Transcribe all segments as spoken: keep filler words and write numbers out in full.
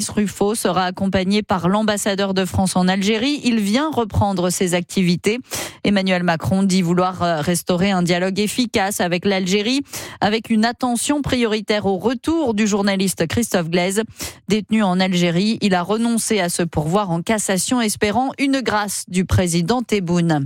Ruffo sera accompagné par l'ambassadeur de France en Algérie. Il vient reprendre ses activités. Emmanuel Macron dit vouloir restaurer un dialogue efficace avec l'Algérie, avec une attention prioritaire au retour du journaliste Christophe Glaise. Détenu en Algérie, il a renoncé à se pourvoir en cassation, espérant une grâce du président Tebboune.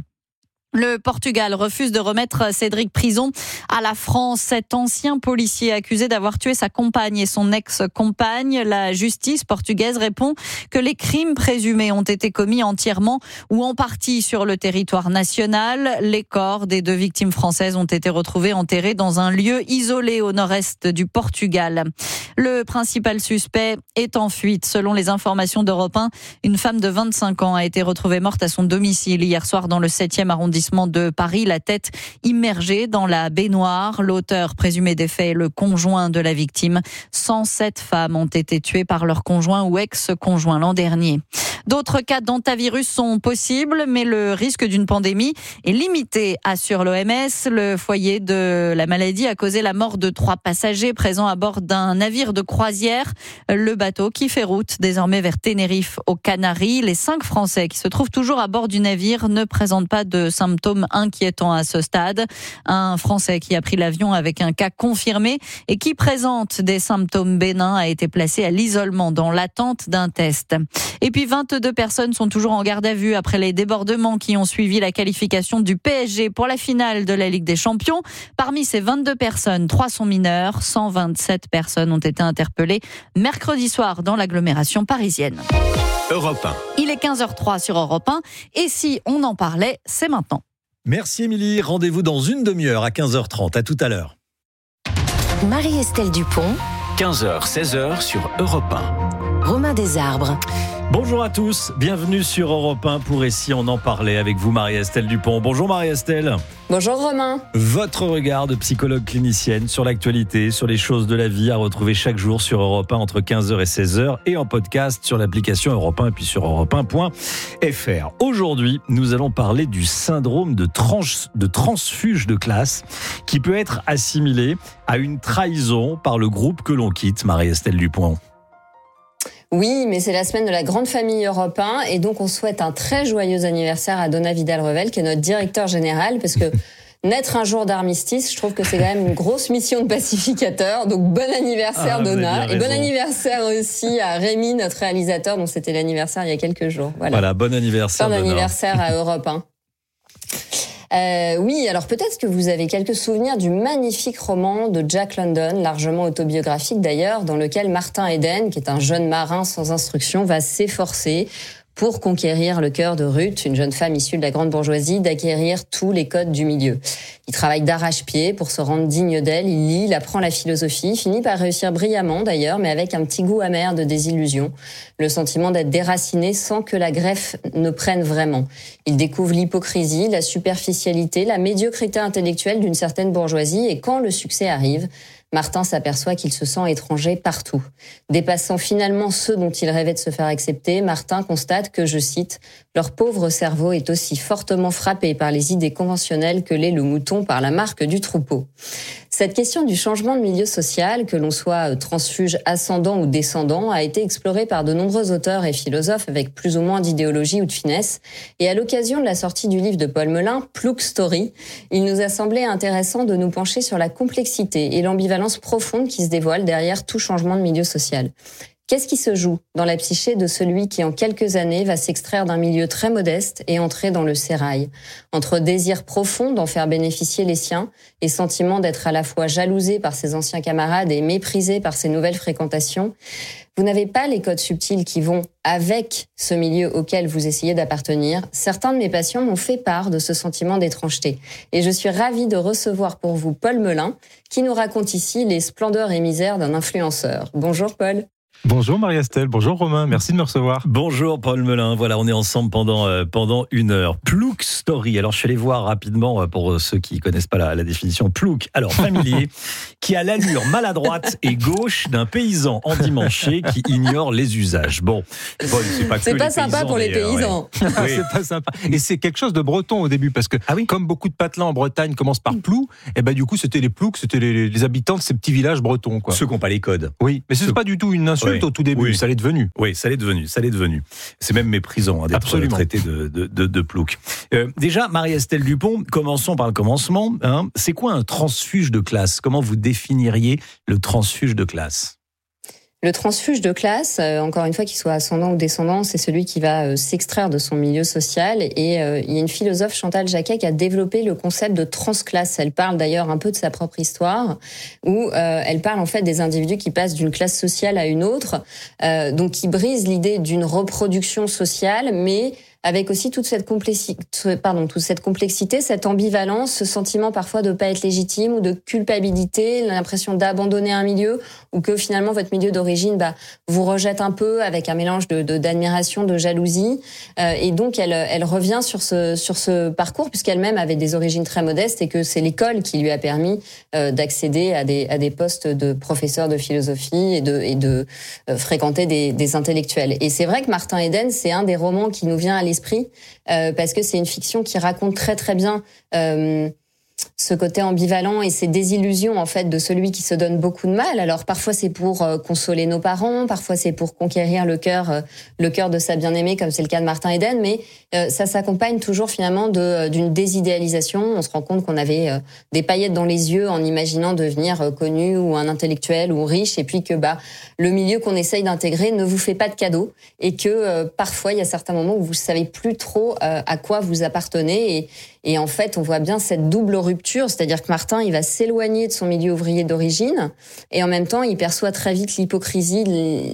Le Portugal refuse de remettre Cédric Prison à la France. Cet ancien policier accusé d'avoir tué sa compagne et son ex-compagne. La justice portugaise répond que les crimes présumés ont été commis entièrement ou en partie sur le territoire national. Les corps des deux victimes françaises ont été retrouvés enterrés dans un lieu isolé au nord-est du Portugal. Le principal suspect est en fuite. Selon les informations d'Europe un, une femme de vingt-cinq ans a été retrouvée morte à son domicile hier soir dans le septième arrondissement de Paris, la tête immergée dans la baignoire. L'auteur présumé des faits est le conjoint de la victime. cent sept femmes ont été tuées par leur conjoint ou ex-conjoint l'an dernier. D'autres cas d'hantavirus sont possibles, mais le risque d'une pandémie est limité, assure l'O M S. Le foyer de la maladie a causé la mort de trois passagers présents à bord d'un navire de croisière. Le bateau qui fait route désormais vers Tenerife aux Canaries. Les cinq Français qui se trouvent toujours à bord du navire ne présentent pas de symptômes inquiétants à ce stade. Un Français qui a pris l'avion avec un cas confirmé et qui présente des symptômes bénins a été placé à l'isolement dans l'attente d'un test. Et puis vingt-deux personnes sont toujours en garde à vue après les débordements qui ont suivi la qualification du P S G pour la finale de la Ligue des Champions. Parmi ces vingt-deux personnes, trois sont mineures. cent vingt-sept personnes ont été interpellées mercredi soir dans l'agglomération parisienne. Europe un. Il est quinze heures trois sur Europe un. Et si on en parlait, c'est maintenant. Merci Émilie. Rendez-vous dans une demi-heure à quinze heures trente. À tout à l'heure. Marie-Estelle Dupont. quinze heures seize heures sur Europe un. Romain Desarbres. Bonjour à tous, bienvenue sur Europe un pour Et si on en parlait avec vous Marie-Estelle Dupont. Bonjour Marie-Estelle. Bonjour Romain. Votre regard de psychologue clinicienne sur l'actualité, sur les choses de la vie à retrouver chaque jour sur Europe un entre quinze heures et seize heures et en podcast sur l'application Europe un et puis sur europe un point f r. Aujourd'hui, nous allons parler du syndrome de, trans, de transfuge de classe qui peut être assimilé à une trahison par le groupe que l'on quitte, Marie-Estelle Dupont. Oui, mais c'est la semaine de la grande famille Europe un et donc on souhaite un très joyeux anniversaire à Donna Vidal-Revel qui est notre directeur général parce que naître un jour d'armistice, je trouve que c'est quand même une grosse mission de pacificateur. Donc bon anniversaire ah, Donna et bon anniversaire aussi à Rémi, notre réalisateur dont c'était l'anniversaire il y a quelques jours. Voilà, voilà bon anniversaire Bon anniversaire à Europe un. Euh, oui, alors peut-être que vous avez quelques souvenirs du magnifique roman de Jack London, largement autobiographique d'ailleurs, dans lequel Martin Eden, qui est un jeune marin sans instruction, va s'efforcer pour conquérir le cœur de Ruth, une jeune femme issue de la grande bourgeoisie, d'acquérir tous les codes du milieu. Il travaille d'arrache-pied pour se rendre digne d'elle, il lit, il apprend la philosophie, finit par réussir brillamment d'ailleurs, mais avec un petit goût amer de désillusion, le sentiment d'être déraciné sans que la greffe ne prenne vraiment. Il découvre l'hypocrisie, la superficialité, la médiocrité intellectuelle d'une certaine bourgeoisie, et quand le succès arrive, Martin s'aperçoit qu'il se sent étranger partout. Dépassant finalement ceux dont il rêvait de se faire accepter, Martin constate que, je cite, « leur pauvre cerveau est aussi fortement frappé par les idées conventionnelles que l'est le mouton par la marque du troupeau ». Cette question du changement de milieu social, que l'on soit transfuge ascendant ou descendant, a été explorée par de nombreux auteurs et philosophes avec plus ou moins d'idéologie ou de finesse. Et à l'occasion de la sortie du livre de Paul Melun, Plouc Story, il nous a semblé intéressant de nous pencher sur la complexité et l'ambivalence profonde qui se dévoile derrière tout changement de milieu social. Qu'est-ce qui se joue dans la psyché de celui qui, en quelques années, va s'extraire d'un milieu très modeste et entrer dans le sérail? Entre désir profond d'en faire bénéficier les siens et sentiment d'être à la fois jalousé par ses anciens camarades et méprisé par ses nouvelles fréquentations, vous n'avez pas les codes subtils qui vont avec ce milieu auquel vous essayez d'appartenir. Certains de mes patients m'ont fait part de ce sentiment d'étrangeté. Et je suis ravie de recevoir pour vous Paul Melun, qui nous raconte ici les splendeurs et misères d'un influenceur. Bonjour Paul. Bonjour Marie-Estelle, bonjour Romain, merci de me recevoir. Bonjour Paul Melun, voilà, on est ensemble pendant euh, pendant une heure. Plouc Story, alors je suis allé voir rapidement, euh, pour ceux qui connaissent pas la, la définition, plouc, alors familier, qui a l'allure maladroite et gauche d'un paysan endimanché qui ignore les usages. Bon, bon c'est pas, que c'est pas les sympa paysans, pour les paysans. Ouais. Oui. C'est pas sympa. Et c'est quelque chose de breton au début, parce que ah oui comme beaucoup de patelins en Bretagne commencent par plou, et ben du coup c'était les ploucs, c'était les, les habitants de ces petits villages bretons, quoi. Ceux qui n'ont pas les codes. Oui, mais c'est Ceux... pas du tout une insulte. insulte oui. au tout début, oui. ça l'est devenu. Oui, ça l'est devenu, ça l'est devenu. C'est même méprisant hein, d'être Absolument. traité de, de, de, de plouc. Euh, déjà, Marie-Estelle Dupont, commençons par le commencement. Hein. C'est quoi un transfuge de classe ? Comment vous définiriez le transfuge de classe ? Le transfuge de classe, euh, encore une fois, qu'il soit ascendant ou descendant, c'est celui qui va euh, s'extraire de son milieu social. Et euh, il y a une philosophe, Chantal Jacquet, qui a développé le concept de transclasse. Elle parle d'ailleurs un peu de sa propre histoire, où euh, elle parle en fait des individus qui passent d'une classe sociale à une autre, euh, donc qui brise l'idée d'une reproduction sociale, mais avec aussi toute cette complexité, pardon, toute cette complexité, cette ambivalence, ce sentiment parfois de pas être légitime ou de culpabilité, l'impression d'abandonner un milieu ou que finalement votre milieu d'origine bah, vous rejette un peu avec un mélange de, de d'admiration, de jalousie. Euh, et donc elle, elle revient sur ce sur ce parcours puisqu'elle-même avait des origines très modestes et que c'est l'école qui lui a permis euh, d'accéder à des à des postes de professeur de philosophie et de et de euh, fréquenter des, des intellectuels. Et c'est vrai que Martin Eden, c'est un des romans qui nous vient à l'esprit euh, parce que c'est une fiction qui raconte très très bien euh, ce côté ambivalent et ces désillusions en fait de celui qui se donne beaucoup de mal. Alors parfois c'est pour euh, consoler nos parents, parfois c'est pour conquérir le cœur euh, le cœur de sa bien-aimée comme c'est le cas de Martin Eden, mais euh, ça s'accompagne toujours finalement de d'une désidéalisation. On se rend compte qu'on avait euh, des paillettes dans les yeux en imaginant devenir euh, connu ou un intellectuel ou riche et puis que bah le milieu qu'on essaye d'intégrer ne vous fait pas de cadeaux et que euh, parfois il y a certains moments où vous savez plus trop euh, à quoi vous appartenez et Et en fait, on voit bien cette double rupture, c'est-à-dire que Martin, il va s'éloigner de son milieu ouvrier d'origine, et en même temps, il perçoit très vite l'hypocrisie,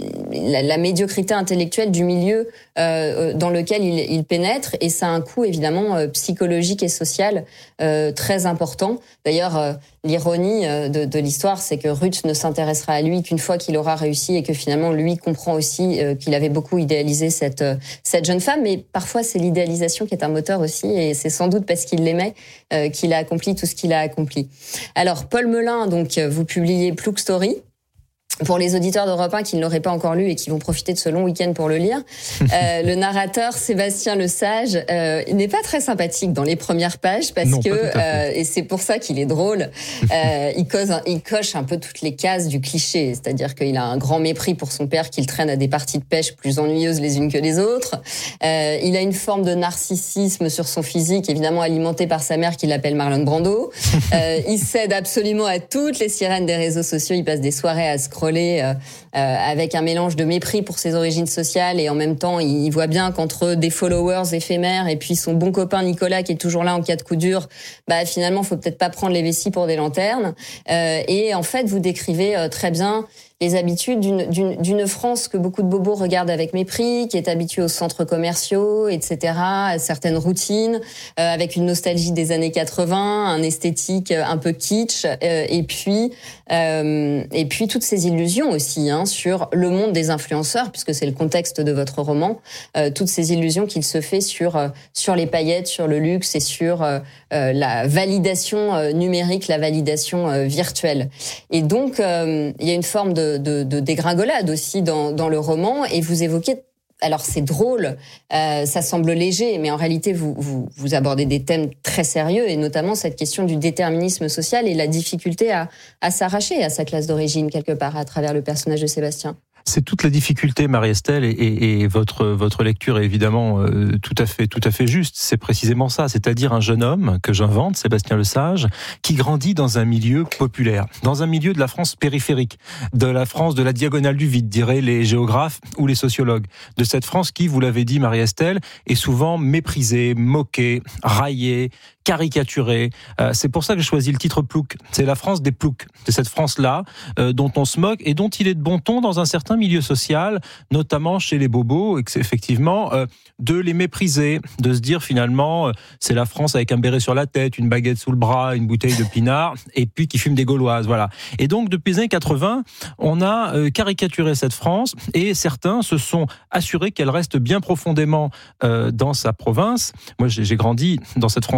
la, la médiocrité intellectuelle du milieu euh, dans lequel il, il pénètre, et ça a un coût évidemment euh, psychologique et social euh, très important. D'ailleurs, euh, l'ironie de, de l'histoire, c'est que Ruth ne s'intéressera à lui qu'une fois qu'il aura réussi, et que finalement, lui comprend aussi euh, qu'il avait beaucoup idéalisé cette euh, cette jeune femme, mais parfois, c'est l'idéalisation qui est un moteur aussi, et c'est sans doute parce qu'il l'aimait, euh, qu'il a accompli tout ce qu'il a accompli. Alors, Paul Melun, donc, vous publiez Plouc Story. Pour les auditeurs d'Europe un qui ne l'auraient pas encore lu et qui vont profiter de ce long week-end pour le lire, euh, le narrateur Sébastien Lesage euh, il n'est pas très sympathique dans les premières pages parce non, que euh, et c'est pour ça qu'il est drôle. Euh, il, cause, il coche un peu toutes les cases du cliché, c'est-à-dire qu'il a un grand mépris pour son père qu'il traîne à des parties de pêche plus ennuyeuses les unes que les autres. Euh, il a une forme de narcissisme sur son physique, évidemment alimenté par sa mère qui l'appelle Marlon Brando. Euh, il cède absolument à toutes les sirènes des réseaux sociaux. Il passe des soirées à scroller Euh, euh, avec un mélange de mépris pour ses origines sociales et en même temps il voit bien qu'entre des followers éphémères et puis son bon copain Nicolas qui est toujours là en cas de coup dur, bah finalement faut peut-être pas prendre les vessies pour des lanternes euh, et en fait vous décrivez euh, très bien les habitudes d'une, d'une, d'une France que beaucoup de bobos regardent avec mépris, qui est habituée aux centres commerciaux, et cetera, à certaines routines, euh, avec une nostalgie des années quatre-vingts, un esthétique un peu kitsch, euh, et puis euh, et puis toutes ces illusions aussi hein, sur le monde des influenceurs, puisque c'est le contexte de votre roman, euh, toutes ces illusions qu'il se fait sur euh, sur les paillettes, sur le luxe et sur euh, euh, la validation euh, numérique, la validation euh, virtuelle. Et donc euh, il y a une forme de De, de dégringolade aussi dans, dans le roman et vous évoquez, alors c'est drôle, euh, ça semble léger, mais en réalité vous, vous, vous abordez des thèmes très sérieux et notamment cette question du déterminisme social et la difficulté à, à s'arracher à sa classe d'origine quelque part à travers le personnage de Sébastien. C'est toute la difficulté, Marie-Estelle, et, et, et votre votre lecture est évidemment euh, tout à fait tout à fait juste. C'est précisément ça, c'est-à-dire un jeune homme que j'invente, Sébastien Lesage, qui grandit dans un milieu populaire, dans un milieu de la France périphérique, de la France de la diagonale du vide, diraient les géographes ou les sociologues, de cette France qui, vous l'avez dit, Marie-Estelle, est souvent méprisée, moquée, raillée, caricaturée. Euh, c'est pour ça que j'ai choisi le titre Plouc. C'est la France des ploucs. C'est cette France-là euh, dont on se moque et dont il est de bon ton dans un certain milieu social, notamment chez les bobos, et que c'est effectivement euh, de les mépriser, de se dire finalement euh, c'est la France avec un béret sur la tête, une baguette sous le bras, une bouteille de pinard, et puis qui fume des gauloises, voilà. Et donc depuis les années quatre-vingts, on a euh, caricaturé cette France et certains se sont assurés qu'elle reste bien profondément euh, dans sa province. Moi j'ai, j'ai grandi dans cette France périphérique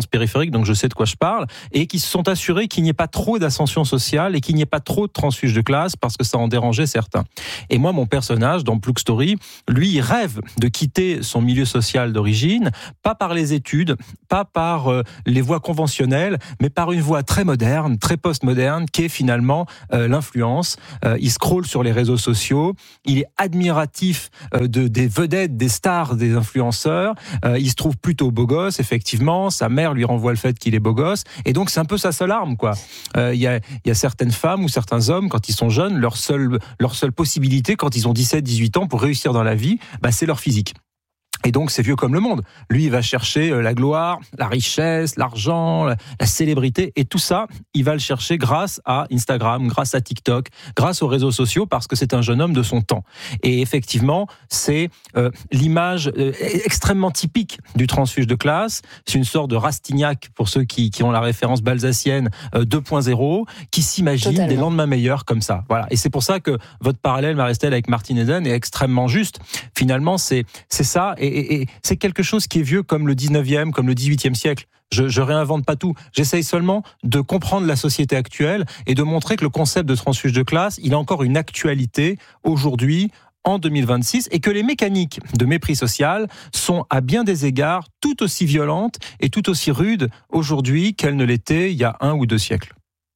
périphérique, donc je sais de quoi je parle, et qui se sont assurés qu'il n'y ait pas trop d'ascension sociale et qu'il n'y ait pas trop de transfuge de classe parce que ça en dérangeait certains. Et moi, mon personnage dans Plouk Story, lui, il rêve de quitter son milieu social d'origine, pas par les études, pas par euh, les voies conventionnelles, mais par une voie très moderne, très post-moderne, qui est finalement euh, l'influence. Euh, il scrolle sur les réseaux sociaux, il est admiratif euh, de, des vedettes, des stars, des influenceurs, euh, il se trouve plutôt beau gosse, effectivement, sa mère lui renvoie le fait qu'il est beau gosse, et donc c'est un peu sa seule arme, quoi. Euh, il y a, il y a certaines femmes ou certains hommes, quand ils sont jeunes, leur seule, leur seule possibilité, quand ils ont dix-sept, dix-huit ans, pour réussir dans la vie, bah, c'est leur physique. Et donc, c'est vieux comme le monde. Lui, il va chercher la gloire, la richesse, l'argent, la, la célébrité. Et tout ça, il va le chercher grâce à Instagram, grâce à TikTok, grâce aux réseaux sociaux, parce que c'est un jeune homme de son temps. Et effectivement, c'est euh, l'image euh, extrêmement typique du transfuge de classe. C'est une sorte de Rastignac, pour ceux qui, qui ont la référence balsacienne euh, deux point zéro, qui s'imagine Totalement. Des lendemains meilleurs comme ça. Voilà. Et c'est pour ça que votre parallèle, Marie-Estelle, avec Martin Eden est extrêmement juste. Finalement, c'est, c'est ça. Et Et, et c'est quelque chose qui est vieux comme le dix-neuvième, comme le dix-huitième siècle. Je, je réinvente pas tout. J'essaye seulement de comprendre la société actuelle et de montrer que le concept de transfuge de classe, il a encore une actualité aujourd'hui, en deux mille vingt-six, et que les mécaniques de mépris social sont à bien des égards tout aussi violentes et tout aussi rudes aujourd'hui qu'elles ne l'étaient il y a un ou deux siècles.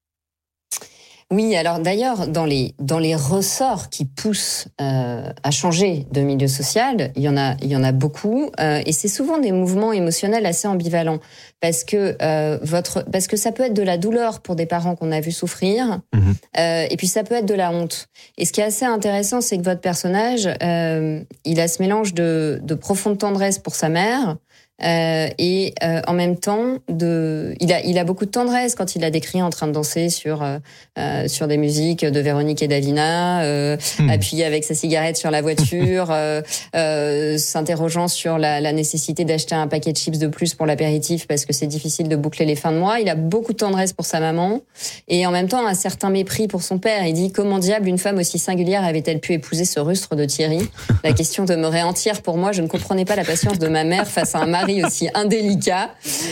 Oui, alors d'ailleurs, dans les dans les ressorts qui poussent euh, à changer de milieu social, il y en a il y en a beaucoup, euh, et c'est souvent des mouvements émotionnels assez ambivalents, parce que euh, votre parce que ça peut être de la douleur pour des parents qu'on a vu souffrir, mmh. euh, et puis ça peut être de la honte. Et ce qui est assez intéressant, c'est que votre personnage, euh, il a ce mélange de de profonde tendresse pour sa mère. Euh, et euh, en même temps, de, il a, il a beaucoup de tendresse quand il la décrit en train de danser sur euh, sur des musiques de Véronique et Davina, euh, mmh. appuyé avec sa cigarette sur la voiture, euh, euh, s'interrogeant sur la, la nécessité d'acheter un paquet de chips de plus pour l'apéritif parce que c'est difficile de boucler les fins de mois. Il a beaucoup de tendresse pour sa maman et en même temps un certain mépris pour son père. Il dit: comment diable une femme aussi singulière avait-elle pu épouser ce rustre de Thierry? La question demeurait entière pour moi. Je ne comprenais pas la patience de ma mère face à un mari aussi indélicat.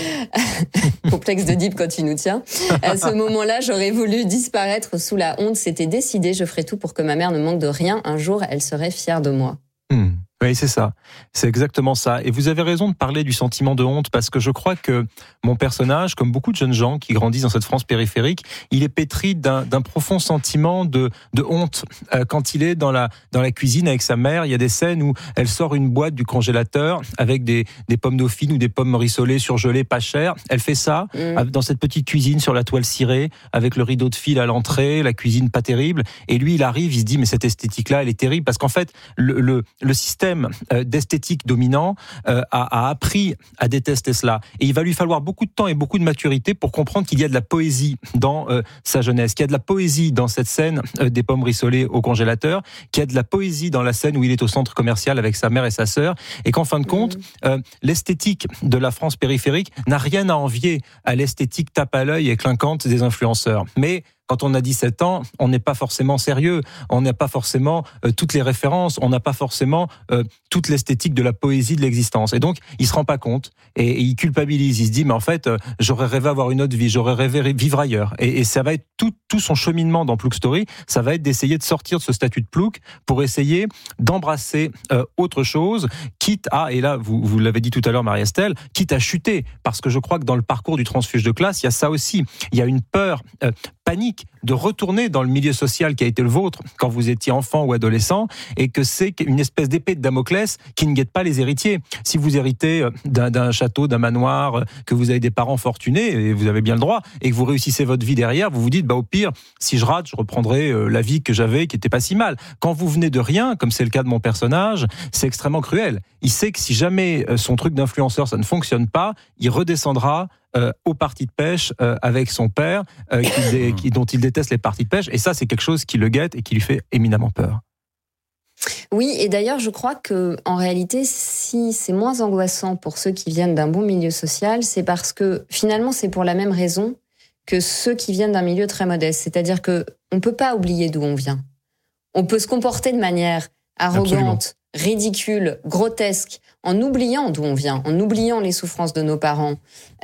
Complexe d'Oedipe quand tu nous tiens. À ce moment-là, j'aurais voulu disparaître sous la honte. C'était décidé, je ferai tout pour que ma mère ne manque de rien. Un jour, elle serait fière de moi. Mmh. Oui, c'est ça. C'est exactement ça. Et vous avez raison de parler du sentiment de honte, parce que je crois que mon personnage, comme beaucoup de jeunes gens qui grandissent dans cette France périphérique, il est pétri d'un, d'un profond sentiment de, de honte. Euh, quand il est dans la, dans la cuisine avec sa mère, il y a des scènes où elle sort une boîte du congélateur avec des, des pommes dauphines ou des pommes rissolées surgelées pas chères. Elle fait ça mmh. dans cette petite cuisine sur la toile cirée, avec le rideau de fil à l'entrée, la cuisine pas terrible. Et lui, il arrive, il se dit, mais cette esthétique-là, elle est terrible, parce qu'en fait, le, le, le système d'esthétique dominant euh, a, a appris à détester cela. Et il va lui falloir beaucoup de temps et beaucoup de maturité pour comprendre qu'il y a de la poésie dans euh, sa jeunesse, qu'il y a de la poésie dans cette scène euh, des pommes rissolées au congélateur, qu'il y a de la poésie dans la scène où il est au centre commercial avec sa mère et sa sœur, et qu'en fin de compte, mmh. euh, l'esthétique de la France périphérique n'a rien à envier à l'esthétique tape à l'œil et clinquante des influenceurs. Mais quand on a dix-sept ans, on n'est pas forcément sérieux, on n'a pas forcément euh, toutes les références, on n'a pas forcément euh, toute l'esthétique de la poésie de l'existence. Et donc, il se rend pas compte et, et il culpabilise. Il se dit, mais en fait, euh, j'aurais rêvé avoir une autre vie, j'aurais rêvé vivre ailleurs. Et, et ça va être tout, tout son cheminement dans Plouk Story, ça va être d'essayer de sortir de ce statut de plouc pour essayer d'embrasser euh, autre chose, quitte à, et là, vous, vous l'avez dit tout à l'heure, Marie-Estelle, quitte à chuter. Parce que je crois que dans le parcours du transfuge de classe, il y a ça aussi. Il y a une peur euh, panique de retourner dans le milieu social qui a été le vôtre quand vous étiez enfant ou adolescent, et que c'est une espèce d'épée de Damoclès qui ne guette pas les héritiers. Si vous héritez d'un, d'un château, d'un manoir, que vous avez des parents fortunés, et vous avez bien le droit, et que vous réussissez votre vie derrière, vous vous dites, bah au pire, si je rate, je reprendrai la vie que j'avais, qui était pas si mal. Quand vous venez de rien, comme c'est le cas de mon personnage, c'est extrêmement cruel. Il sait que si jamais son truc d'influenceur, ça ne fonctionne pas, il redescendra Euh, au parti de pêche euh, avec son père, euh, qui dé, qui, dont il déteste les parties de pêche. Et ça, c'est quelque chose qui le guette et qui lui fait éminemment peur. Oui, et d'ailleurs, je crois que en réalité, si c'est moins angoissant pour ceux qui viennent d'un bon milieu social, c'est parce que finalement, c'est pour la même raison que ceux qui viennent d'un milieu très modeste. C'est-à-dire que on peut pas oublier d'où on vient. On peut se comporter de manière arrogante, ridicule, grotesque, en oubliant d'où on vient, en oubliant les souffrances de nos parents.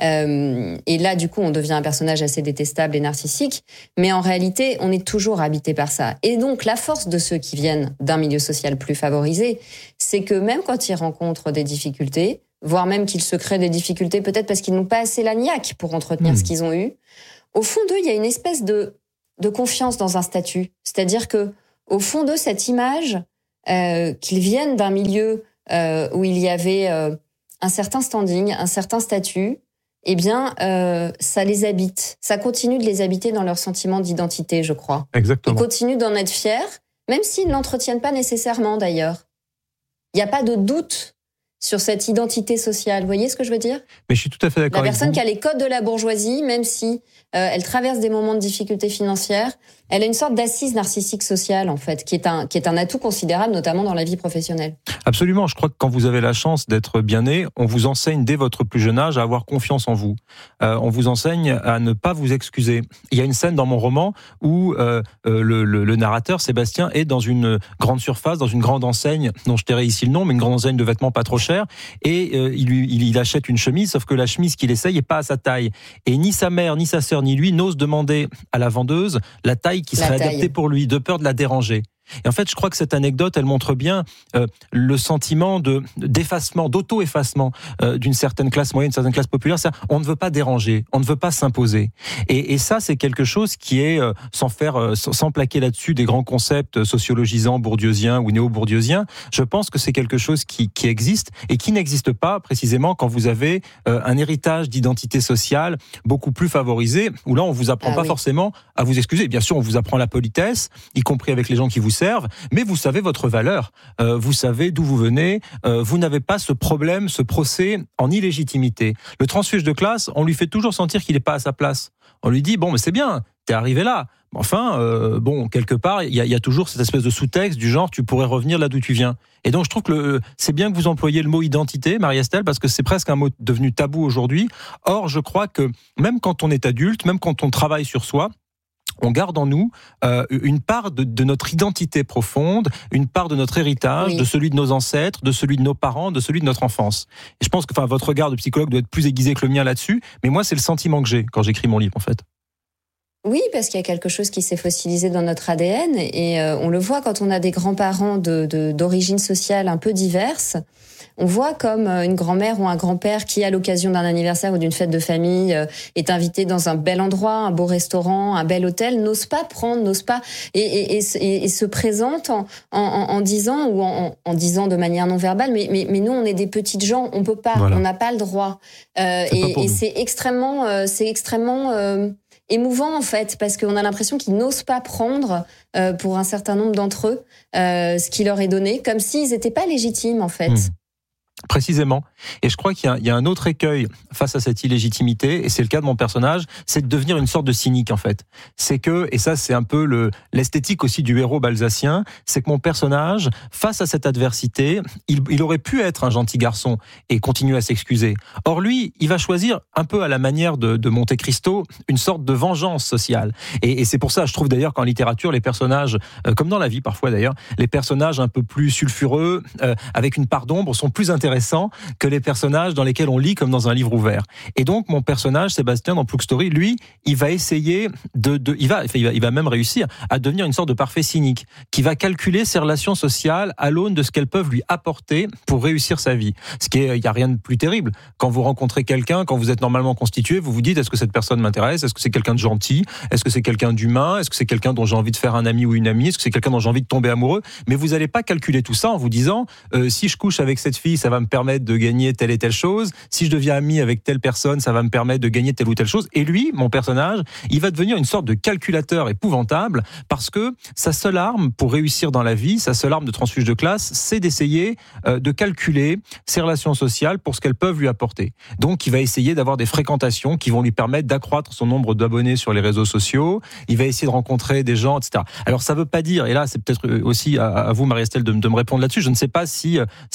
Euh, et là, du coup, on devient un personnage assez détestable et narcissique. Mais en réalité, on est toujours habité par ça. Et donc, la force de ceux qui viennent d'un milieu social plus favorisé, c'est que même quand ils rencontrent des difficultés, voire même qu'ils se créent des difficultés, peut-être parce qu'ils n'ont pas assez la niaque pour entretenir mmh. ce qu'ils ont eu, au fond d'eux, il y a une espèce de, de confiance dans un statut. C'est-à-dire que, au fond d'eux, cette image euh, qu'ils viennent d'un milieu euh, où il y avait euh, un certain standing, un certain statut, eh bien, euh, ça les habite. Ça continue de les habiter dans leur sentiment d'identité, je crois. Exactement. Ils continuent d'en être fiers, même s'ils ne l'entretiennent pas nécessairement, d'ailleurs. Il n'y a pas de doute sur cette identité sociale. Vous voyez ce que je veux dire ? Mais je suis tout à fait d'accord avec vous. La personne qui a les codes de la bourgeoisie, même si euh, elle traverse des moments de difficulté financière, elle a une sorte d'assise narcissique sociale, en fait, qui est un, qui est un atout considérable, notamment dans la vie professionnelle. Absolument. Je crois que quand vous avez la chance d'être bien né, on vous enseigne dès votre plus jeune âge à avoir confiance en vous. Euh, on vous enseigne à ne pas vous excuser. Il y a une scène dans mon roman où euh, euh, le, le, le narrateur, Sébastien, est dans une grande surface, dans une grande enseigne, dont je tairai ici le nom, mais une grande enseigne de vêtements pas trop chers, et euh, il, lui, il, il achète une chemise, sauf que la chemise qu'il essaye n'est pas à sa taille. Et ni sa mère, ni sa sœur, ni lui n'osent demander à la vendeuse la taille qui serait adaptée pour lui, de peur de la déranger. Et en fait, je crois que cette anecdote, elle montre bien euh, le sentiment de d'effacement, d'auto-effacement euh, d'une certaine classe moyenne, d'une certaine classe populaire. C'est, on ne veut pas déranger, on ne veut pas s'imposer. Et, et ça, c'est quelque chose qui est, euh, sans faire, euh, sans plaquer là-dessus des grands concepts sociologisants, bourdieusiens ou néo-bourdieusiens, je pense que c'est quelque chose qui, qui existe et qui n'existe pas précisément quand vous avez euh, un héritage d'identité sociale beaucoup plus favorisé, où là, on vous apprend ah, pas oui. forcément à vous excuser. Bien sûr, on vous apprend la politesse, y compris avec les gens qui vous servent, mais vous savez votre valeur, euh, vous savez d'où vous venez, euh, vous n'avez pas ce problème, ce procès en illégitimité. Le transfuge de classe, on lui fait toujours sentir qu'il n'est pas à sa place. On lui dit, bon, mais c'est bien, t'es arrivé là. Enfin, euh, bon, quelque part, il y, y a toujours cette espèce de sous-texte du genre, tu pourrais revenir là d'où tu viens. Et donc, je trouve que le, c'est bien que vous employiez le mot identité, Marie-Estelle, parce que c'est presque un mot devenu tabou aujourd'hui. Or, je crois que même quand on est adulte, même quand on travaille sur soi, on garde en nous euh, une part de, de notre identité profonde, une part de notre héritage, oui. de celui de nos ancêtres, de celui de nos parents, de celui de notre enfance. Et je pense que, enfin, votre regard de psychologue doit être plus aiguisé que le mien là-dessus, mais moi, c'est le sentiment que j'ai quand j'écris mon livre, en fait. Oui, parce qu'il y a quelque chose qui s'est fossilisé dans notre A D N, et euh, on le voit quand on a des grands-parents de, de, d'origine sociale un peu diverses. On voit comme une grand-mère ou un grand-père qui, à l'occasion d'un anniversaire ou d'une fête de famille, est invité dans un bel endroit, un beau restaurant, un bel hôtel, n'ose pas prendre, n'ose pas, et, et, et, et se présente en, en, en disant, ou en, en disant de manière non verbale, mais, mais, mais nous, on est des petites gens, on peut pas, voilà. on n'a pas le droit. Euh, c'est et, et c'est extrêmement, euh, c'est extrêmement euh, émouvant en fait, parce qu'on a l'impression qu'ils n'osent pas prendre, euh, pour un certain nombre d'entre eux, euh, ce qui leur est donné, comme s'ils n'étaient pas légitimes en fait. Mmh. Précisément. Et je crois qu'il y a, il y a un autre écueil face à cette illégitimité, et c'est le cas de mon personnage, c'est de devenir une sorte de cynique, en fait. C'est que, et ça c'est un peu le, l'esthétique aussi du héros balsacien, c'est que mon personnage, face à cette adversité, il, il aurait pu être un gentil garçon et continuer à s'excuser. Or lui, il va choisir, un peu à la manière de, de Monte Cristo, une sorte de vengeance sociale. Et, et c'est pour ça, je trouve d'ailleurs qu'en littérature, les personnages, euh, comme dans la vie parfois d'ailleurs, les personnages un peu plus sulfureux, euh, avec une part d'ombre, sont plus intéressants que les personnages dans lesquels on lit comme dans un livre ouvert. Et donc mon personnage Sébastien dans Plouc Story, lui, il va essayer de, de il va, il va, il va même réussir à devenir une sorte de parfait cynique, qui va calculer ses relations sociales à l'aune de ce qu'elles peuvent lui apporter pour réussir sa vie. Ce qui est, il y a rien de plus terrible. Quand vous rencontrez quelqu'un, quand vous êtes normalement constitué, vous vous dites, est-ce que cette personne m'intéresse? Est-ce que c'est quelqu'un de gentil? Est-ce que c'est quelqu'un d'humain? Est-ce que c'est quelqu'un dont j'ai envie de faire un ami ou une amie? Est-ce que c'est quelqu'un dont j'ai envie de tomber amoureux? Mais vous n'allez pas calculer tout ça en vous disant, euh, si je couche avec cette fille, ça va me permettre de gagner telle et telle chose. Si je deviens ami avec telle personne, ça va me permettre de gagner telle ou telle chose. Et lui, mon personnage, il va devenir une sorte de calculateur épouvantable, parce que sa seule arme pour réussir dans la vie, sa seule arme de transfuge de classe, c'est d'essayer euh, de calculer ses relations sociales pour ce qu'elles peuvent lui apporter. Donc, il va essayer d'avoir des fréquentations qui vont lui permettre d'accroître son nombre d'abonnés sur les réseaux sociaux. Il va essayer de rencontrer des gens, et cetera. Alors, ça veut pas dire, et là, c'est peut-être aussi à, à vous, Marie-Estelle, de, de me répondre là-dessus. Je ne sais pas si euh, c'est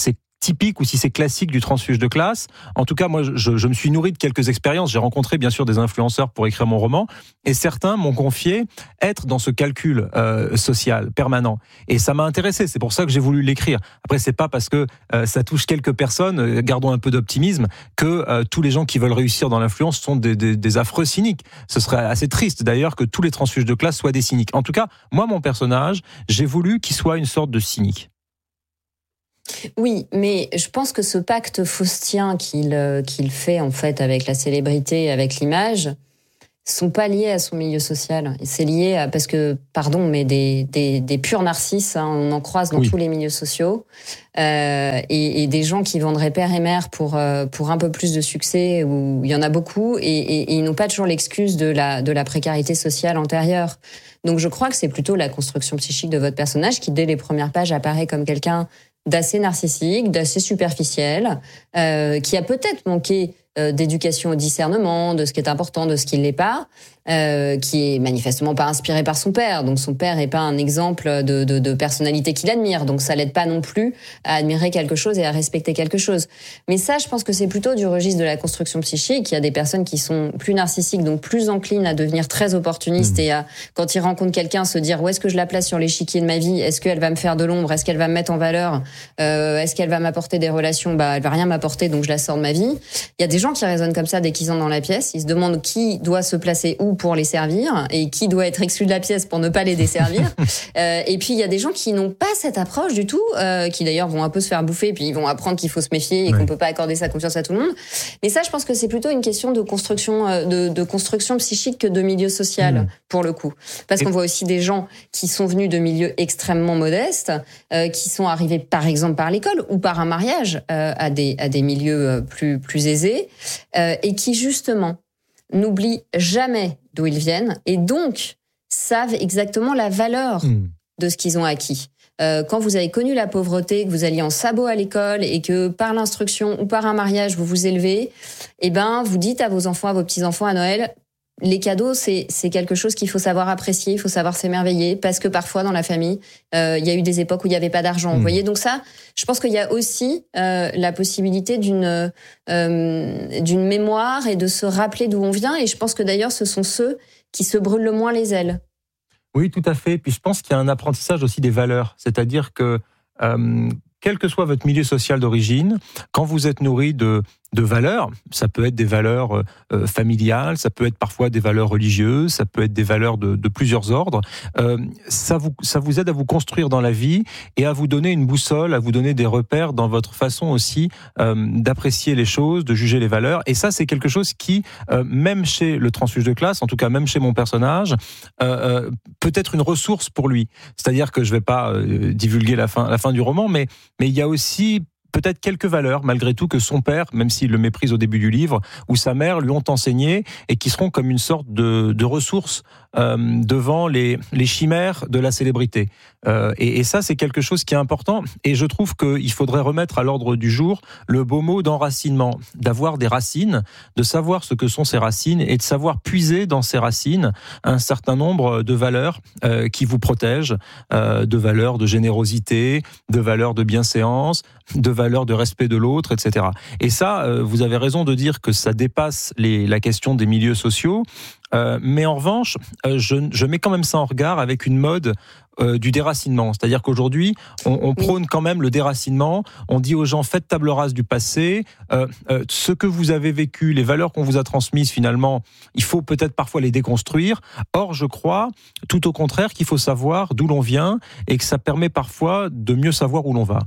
typique ou si c'est classique du transfuge de classe. En tout cas, moi, je, je me suis nourri de quelques expériences. J'ai rencontré bien sûr des influenceurs pour écrire mon roman, et certains m'ont confié être dans ce calcul euh, social permanent. Et ça m'a intéressé. C'est pour ça que j'ai voulu l'écrire. Après, c'est pas parce que euh, ça touche quelques personnes, euh, gardons un peu d'optimisme, que euh, tous les gens qui veulent réussir dans l'influence sont des, des, des affreux cyniques. Ce serait assez triste d'ailleurs que tous les transfuges de classe soient des cyniques. En tout cas, moi, mon personnage, j'ai voulu qu'il soit une sorte de cynique. Oui, mais je pense que ce pacte faustien qu'il euh, qu'il fait en fait avec la célébrité, avec l'image, sont pas liés à son milieu social. C'est lié à, parce que, pardon, mais des des, des purs narcisses, hein, on en croise dans oui. tous les milieux sociaux, euh, et, et des gens qui vendraient père et mère pour euh, pour un peu plus de succès, où il y en a beaucoup, et, et, et ils n'ont pas toujours l'excuse de la de la précarité sociale antérieure. Donc je crois que c'est plutôt la construction psychique de votre personnage qui, dès les premières pages, apparaît comme quelqu'un d'assez narcissique, d'assez superficiel, euh, qui a peut-être manqué euh, d'éducation au discernement, de ce qui est important, de ce qui ne l'est pas, euh, qui est manifestement pas inspiré par son père. Donc son père est pas un exemple de, de, de personnalité qu'il admire. Donc ça l'aide pas non plus à admirer quelque chose et à respecter quelque chose. Mais ça, je pense que c'est plutôt du registre de la construction psychique. Il y a des personnes qui sont plus narcissiques, donc plus enclines à devenir très opportunistes mmh. et à, quand ils rencontrent quelqu'un, se dire où est-ce que je la place sur l'échiquier de ma vie? Est-ce qu'elle va me faire de l'ombre? Est-ce qu'elle va me mettre en valeur? Euh, est-ce qu'elle va m'apporter des relations? Bah, elle va rien m'apporter, donc je la sors de ma vie. Il y a des gens qui raisonnent comme ça dès qu'ils entrent dans la pièce. Ils se demandent qui doit se placer où pour les servir et qui doit être exclu de la pièce pour ne pas les desservir. euh, et puis il y a des gens qui n'ont pas cette approche du tout, euh, qui d'ailleurs vont un peu se faire bouffer, puis ils vont apprendre qu'il faut se méfier et ouais. qu'on peut pas accorder sa confiance à tout le monde. Mais ça, je pense que c'est plutôt une question de construction, euh, de, de construction psychique que de milieu social mmh. pour le coup. Parce et... qu'on voit aussi des gens qui sont venus de milieux extrêmement modestes, euh, qui sont arrivés par exemple par l'école ou par un mariage euh, à des à des milieux plus plus aisés, euh, et qui justement n'oublient jamais d'où ils viennent et donc savent exactement la valeur mmh. de ce qu'ils ont acquis. Euh, quand vous avez connu la pauvreté, que vous alliez en sabot à l'école et que par l'instruction ou par un mariage vous vous élevez, eh ben vous dites à vos enfants, à vos petits-enfants à Noël, les cadeaux, c'est c'est quelque chose qu'il faut savoir apprécier, il faut savoir s'émerveiller, parce que parfois dans la famille, euh, il y a eu des époques où il n'y avait pas d'argent. Mmh. Vous voyez, donc ça, je pense qu'il y a aussi euh, la possibilité d'une euh, d'une mémoire et de se rappeler d'où on vient. Et je pense que d'ailleurs, ce sont ceux qui se brûlent le moins les ailes. Oui, tout à fait. Puis je pense qu'il y a un apprentissage aussi des valeurs, c'est-à-dire que euh, quel que soit votre milieu social d'origine, quand vous êtes nourri de de valeurs, ça peut être des valeurs euh, familiales, ça peut être parfois des valeurs religieuses, ça peut être des valeurs de, de plusieurs ordres. Euh, ça vous ça vous aide à vous construire dans la vie et à vous donner une boussole, à vous donner des repères dans votre façon aussi euh, d'apprécier les choses, de juger les valeurs. Et ça, c'est quelque chose qui, euh, même chez le transfuge de classe, en tout cas même chez mon personnage, euh, euh, peut être une ressource pour lui. C'est-à-dire que je vais pas euh, divulguer la fin la fin du roman, mais mais il y a aussi peut-être quelques valeurs, malgré tout, que son père, même s'il le méprise au début du livre, ou sa mère lui ont enseigné et qui seront comme une sorte de, de ressources euh, devant les, les chimères de la célébrité. Euh, et, et ça, c'est quelque chose qui est important. Et je trouve qu'il faudrait remettre à l'ordre du jour le beau mot d'enracinement, d'avoir des racines, de savoir ce que sont ces racines et de savoir puiser dans ces racines un certain nombre de valeurs euh, qui vous protègent, euh, de valeurs de générosité, de valeurs de bienséance, de valeurs de respect de l'autre, et cetera. Et ça, euh, vous avez raison de dire que ça dépasse les, la question des milieux sociaux. Euh, mais en revanche, euh, je, je mets quand même ça en regard avec une mode euh, du déracinement. C'est-à-dire qu'aujourd'hui, on, on prône quand même le déracinement. On dit aux gens, faites table rase du passé. Euh, euh, ce que vous avez vécu, les valeurs qu'on vous a transmises, finalement, il faut peut-être parfois les déconstruire. Or, je crois, tout au contraire, qu'il faut savoir d'où l'on vient et que ça permet parfois de mieux savoir où l'on va.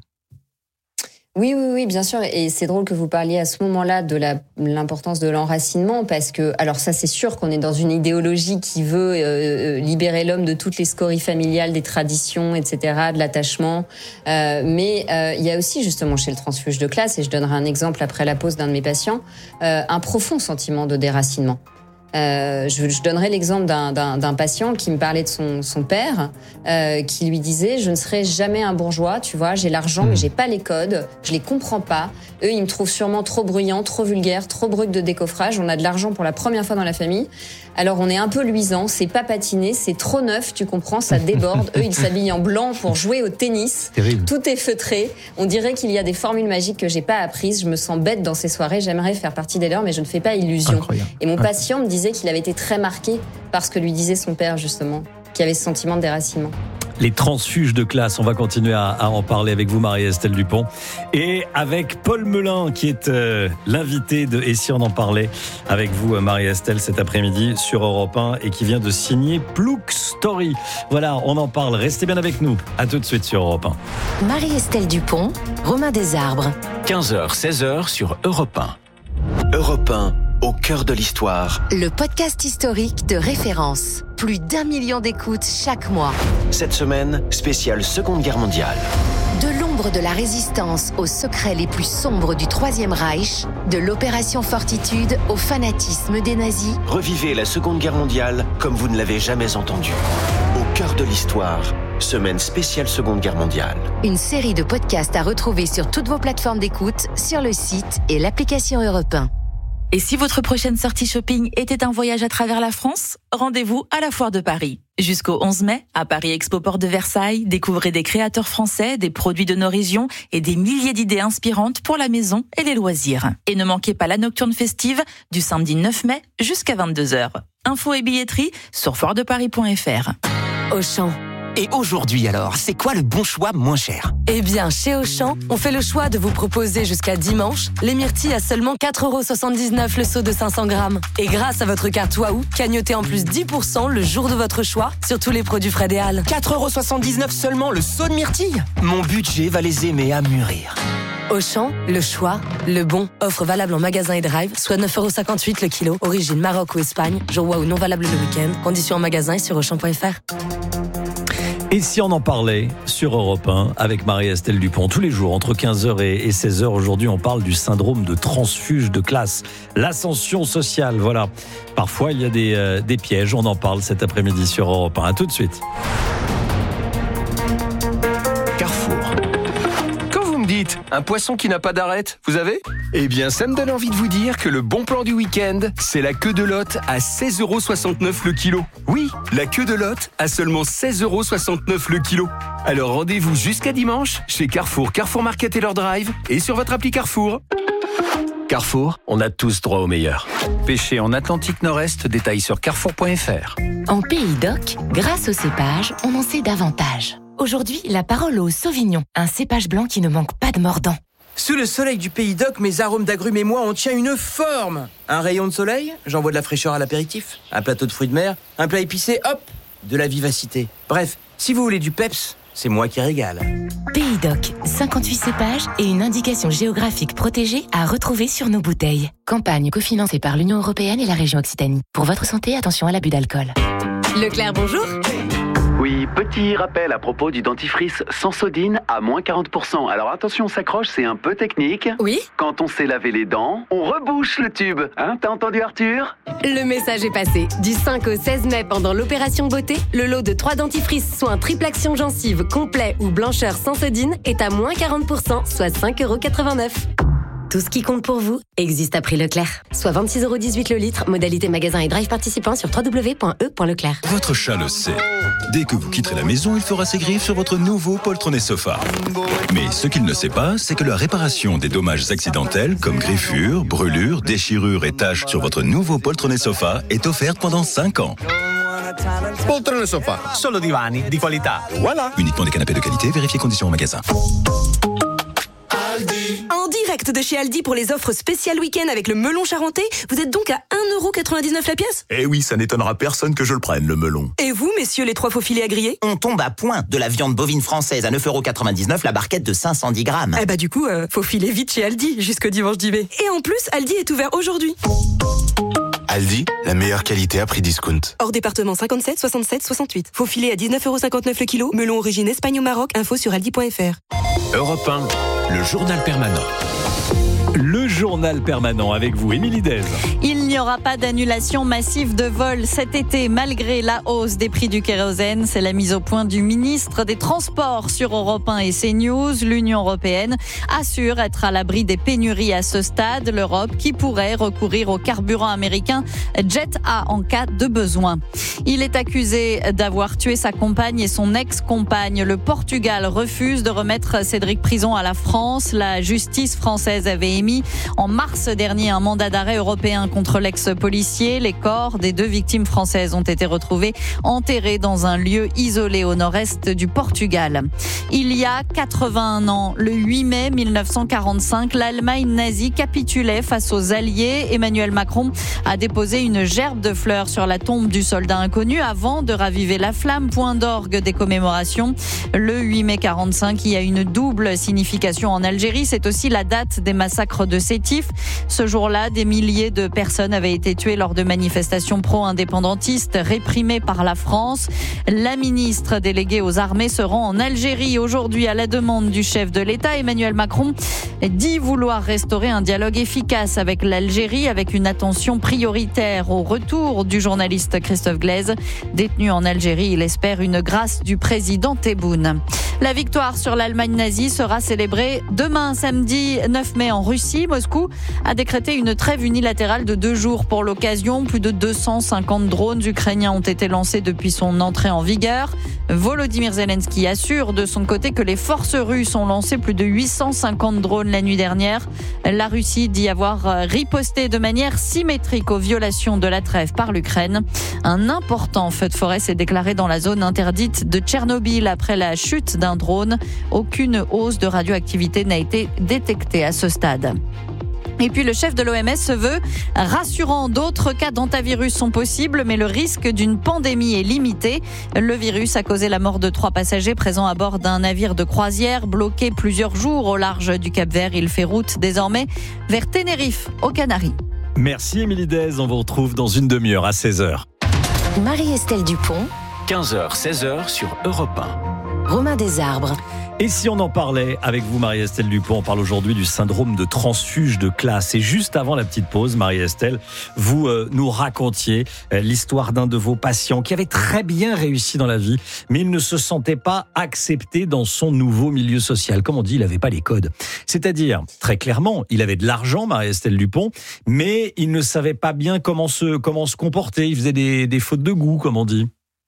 Oui, oui, oui, bien sûr. Et c'est drôle que vous parliez à ce moment-là de la, l'importance de l'enracinement, parce que, alors ça, c'est sûr qu'on est dans une idéologie qui veut euh, libérer l'homme de toutes les scories familiales, des traditions, et cetera, de l'attachement. Euh, mais euh, il y a aussi, justement, chez le transfuge de classe, et je donnerai un exemple après la pause d'un de mes patients, euh, un profond sentiment de déracinement. Euh, je, je donnerai l'exemple d'un, d'un, d'un patient qui me parlait de son, son père, euh, qui lui disait « Je ne serai jamais un bourgeois, tu vois, j'ai l'argent, mais j'ai pas les codes, je les comprends pas. Eux, ils me trouvent sûrement trop bruyant, trop vulgaire, trop brut de décoffrage. On a de l'argent pour la première fois dans la famille. Alors on est un peu luisant, c'est pas patiné, c'est trop neuf, tu comprends, ça déborde. Eux, ils s'habillent en blanc pour jouer au tennis. Terrible. Tout est feutré. On dirait qu'il y a des formules magiques que j'ai pas apprises. Je me sens bête dans ces soirées. J'aimerais faire partie des leurs, mais je ne fais pas illusion. Incroyable. Et mon patient me disait qu'il avait été très marqué par ce que lui disait son père, justement, qui avait ce sentiment de déracinement. Les transfuges de classe, on va continuer à, à en parler avec vous, Marie-Estelle Dupont, et avec Paul Melun, qui est euh, l'invité de Et si on en parlait avec vous, Marie-Estelle, cet après-midi sur Europe un, et qui vient de signer Plouc Story. Voilà, on en parle. Restez bien avec nous. À tout de suite sur Europe un. Marie-Estelle Dupont, Romain Desarbres. quinze heures, seize heures sur Europe un. Europe un, au cœur de l'histoire. Le podcast historique de référence. Plus d'un million d'écoutes chaque mois. Cette semaine, spéciale Seconde Guerre mondiale. De l'ombre de la résistance aux secrets les plus sombres du Troisième Reich, de l'opération Fortitude au fanatisme des nazis. Revivez la Seconde Guerre mondiale comme vous ne l'avez jamais entendu. Au cœur de l'histoire, semaine spéciale Seconde Guerre mondiale. Une série de podcasts à retrouver sur toutes vos plateformes d'écoute, sur le site et l'application Europe un. Et si votre prochaine sortie shopping était un voyage à travers la France, rendez-vous à la Foire de Paris. Jusqu'au onze mai, à Paris Expo Porte de Versailles, découvrez des créateurs français, des produits de nos régions et des milliers d'idées inspirantes pour la maison et les loisirs. Et ne manquez pas la nocturne festive du samedi neuf mai jusqu'à vingt-deux heures. Infos et billetterie sur foire de paris point f r. Auchan. Et aujourd'hui alors, c'est quoi le bon choix moins cher ? Eh bien, chez Auchan, on fait le choix de vous proposer jusqu'à dimanche les myrtilles à seulement quatre euros soixante-dix-neuf le seau de cinq cents grammes. Et grâce à votre carte Waouh, cagnotez en plus dix pour cent le jour de votre choix sur tous les produits Fred et Halles. quatre euros soixante-dix-neuf seulement le seau de myrtilles ? Mon budget va les aimer à mûrir. Auchan, le choix, le bon. Offre valable en magasin et drive, soit neuf euros cinquante-huit le kilo. Origine Maroc ou Espagne. Jour Waouh non valable le week-end. Conditions en magasin et sur auchan point f r. Et si on en parlait sur Europe un avec Marie-Estelle Dupont tous les jours entre quinze heures et seize heures. Aujourd'hui, on parle du syndrome de transfuge de classe, l'ascension sociale. Voilà. Parfois, il y a des, euh, des pièges. On en parle cet après-midi sur Europe un. À tout de suite. Carrefour. Quand vous me dites un poisson qui n'a pas d'arête, vous avez ? Eh bien, ça me donne envie de vous dire que le bon plan du week-end, c'est la queue de lotte à seize euros soixante-neuf le kilo. Oui, la queue de lotte à seulement seize euros soixante-neuf le kilo. Alors rendez-vous jusqu'à dimanche chez Carrefour, Carrefour Market et leur drive et sur votre appli Carrefour. Carrefour, on a tous droit au meilleur. Pêcher en Atlantique Nord-Est, détail sur carrefour point f r. En Pays d'Oc, grâce au cépage, on en sait davantage. Aujourd'hui, la parole au Sauvignon, un cépage blanc qui ne manque pas de mordant. Sous le soleil du Pays d'Oc, mes arômes d'agrumes et moi, on tient une forme. Un rayon de soleil, j'envoie de la fraîcheur à l'apéritif. Un plateau de fruits de mer, un plat épicé, hop, de la vivacité. Bref, si vous voulez du peps, c'est moi qui régale. Pays d'Oc, cinquante-huit cépages et une indication géographique protégée à retrouver sur nos bouteilles. Campagne cofinancée par l'Union européenne et la région Occitanie. Pour votre santé, attention à l'abus d'alcool. Leclerc, bonjour. Oui, petit rappel à propos du dentifrice Sensodine à moins quarante pour cent. Alors attention, on s'accroche, c'est un peu technique. Oui. Quand on s'est lavé les dents, on rebouche le tube. Hein, t'as entendu Arthur ? Le message est passé. Du cinq au seize mai, pendant l'opération beauté, le lot de trois dentifrices soins triple action gencive, complet ou blancheur Sensodine est à moins quarante pour cent, soit cinq euros quatre-vingt-neuf. Tout ce qui compte pour vous existe à prix Leclerc. Soit vingt-six euros dix-huit le litre, modalité magasin et drive participant sur w w w point e point leclerc. Votre chat le sait. Dès que vous quitterez la maison, il fera ses griffes sur votre nouveau poltronné sofa. Mais ce qu'il ne sait pas, c'est que la réparation des dommages accidentels comme griffures, brûlures, déchirures et taches sur votre nouveau poltronné sofa est offerte pendant cinq ans. Poltrone sofa. Solo divani di qualità. Voilà. Uniquement des canapés de qualité, vérifiez conditions en magasin. En direct de chez Aldi pour les offres spéciales week-end avec le melon charentais, vous êtes donc à un euro quatre-vingt-dix-neuf la pièce ? Eh oui, ça n'étonnera personne que je le prenne, le melon. Et vous, messieurs, les trois faux filets à griller ? On tombe à point de la viande bovine française à neuf euros quatre-vingt-dix-neuf la barquette de cinq cent dix grammes. Eh bah du coup, euh, faut filer vite chez Aldi jusque dimanche dix mai. Et en plus, Aldi est ouvert aujourd'hui. Aldi, la meilleure qualité à prix discount. Hors département cinquante-sept, soixante-sept, soixante-huit. Faux filet à dix-neuf euros cinquante-neuf le kilo. Melon origine Espagne au Maroc. Info sur aldi point f r. Europe un, le journal permanent. Le journal permanent avec vous, Émilie Dez. Il n'y aura pas d'annulation massive de vols cet été malgré la hausse des prix du kérosène. C'est la mise au point du ministre des Transports sur Europe un et CNews. L'Union européenne assure être à l'abri des pénuries à ce stade. L'Europe qui pourrait recourir au carburant américain Jet A en cas de besoin. Il est accusé d'avoir tué sa compagne et son ex-compagne. Le Portugal refuse de remettre Cédric Prison à la France. La justice française avait émis en mars dernier un mandat d'arrêt européen contre l'ex-policier. Les corps des deux victimes françaises ont été retrouvés enterrés dans un lieu isolé au nord-est du Portugal. Il y a quatre-vingt-un ans, le huit mai mille neuf cent quarante-cinq, l'Allemagne nazie capitulait face aux Alliés. Emmanuel Macron a déposé une gerbe de fleurs sur la tombe du soldat inconnu avant de raviver la flamme. Point d'orgue des commémorations. Le huit mai quarante-cinq, il y a une double signification en Algérie. C'est aussi la date des massacres de Sétif. Ce jour-là, des milliers de personnes avaient été tuées lors de manifestations pro-indépendantistes réprimées par la France. La ministre déléguée aux armées se rend en Algérie aujourd'hui à la demande du chef de l'État. Emmanuel Macron dit vouloir restaurer un dialogue efficace avec l'Algérie avec une attention prioritaire au retour du journaliste Christophe Glaise. Détenu en Algérie, il espère une grâce du président Tebboune. La victoire sur l'Allemagne nazie sera célébrée demain, samedi neuf mai en Russie. Moscou a décrété une trêve unilatérale de deux jours pour l'occasion. Plus de deux cent cinquante drones ukrainiens ont été lancés depuis son entrée en vigueur. Volodymyr Zelensky assure de son côté que les forces russes ont lancé plus de huit cent cinquante drones la nuit dernière. La Russie dit avoir riposté de manière symétrique aux violations de la trêve par l'Ukraine. Un important feu de forêt s'est déclaré dans la zone interdite de Tchernobyl après la chute d'un drone. Aucune hausse de radioactivité n'a été détectée à ce stade. Et puis le chef de l'O M S se veut rassurant. D'autres cas d'hantavirus sont possibles, mais le risque d'une pandémie est limité. Le virus a causé la mort de trois passagers présents à bord d'un navire de croisière bloqué plusieurs jours au large du Cap-Vert. Il fait route désormais vers Tenerife, aux Canaries. Merci Émilie Dez, on vous retrouve dans une demi-heure à seize heures. Marie-Estelle Dupont, quinze heures, seize heures sur Europe un. Romain Desarbres. Et si on en parlait avec vous, Marie-Estelle Dupont, on parle aujourd'hui du syndrome de transfuge de classe. Et juste avant la petite pause, Marie-Estelle, vous euh, nous racontiez euh, l'histoire d'un de vos patients qui avait très bien réussi dans la vie, mais il ne se sentait pas accepté dans son nouveau milieu social. Comme on dit, il n'avait pas les codes. C'est-à-dire, très clairement, il avait de l'argent, Marie-Estelle Dupont, mais il ne savait pas bien comment se, comment se comporter. Il faisait des, des fautes de goût, comme on dit.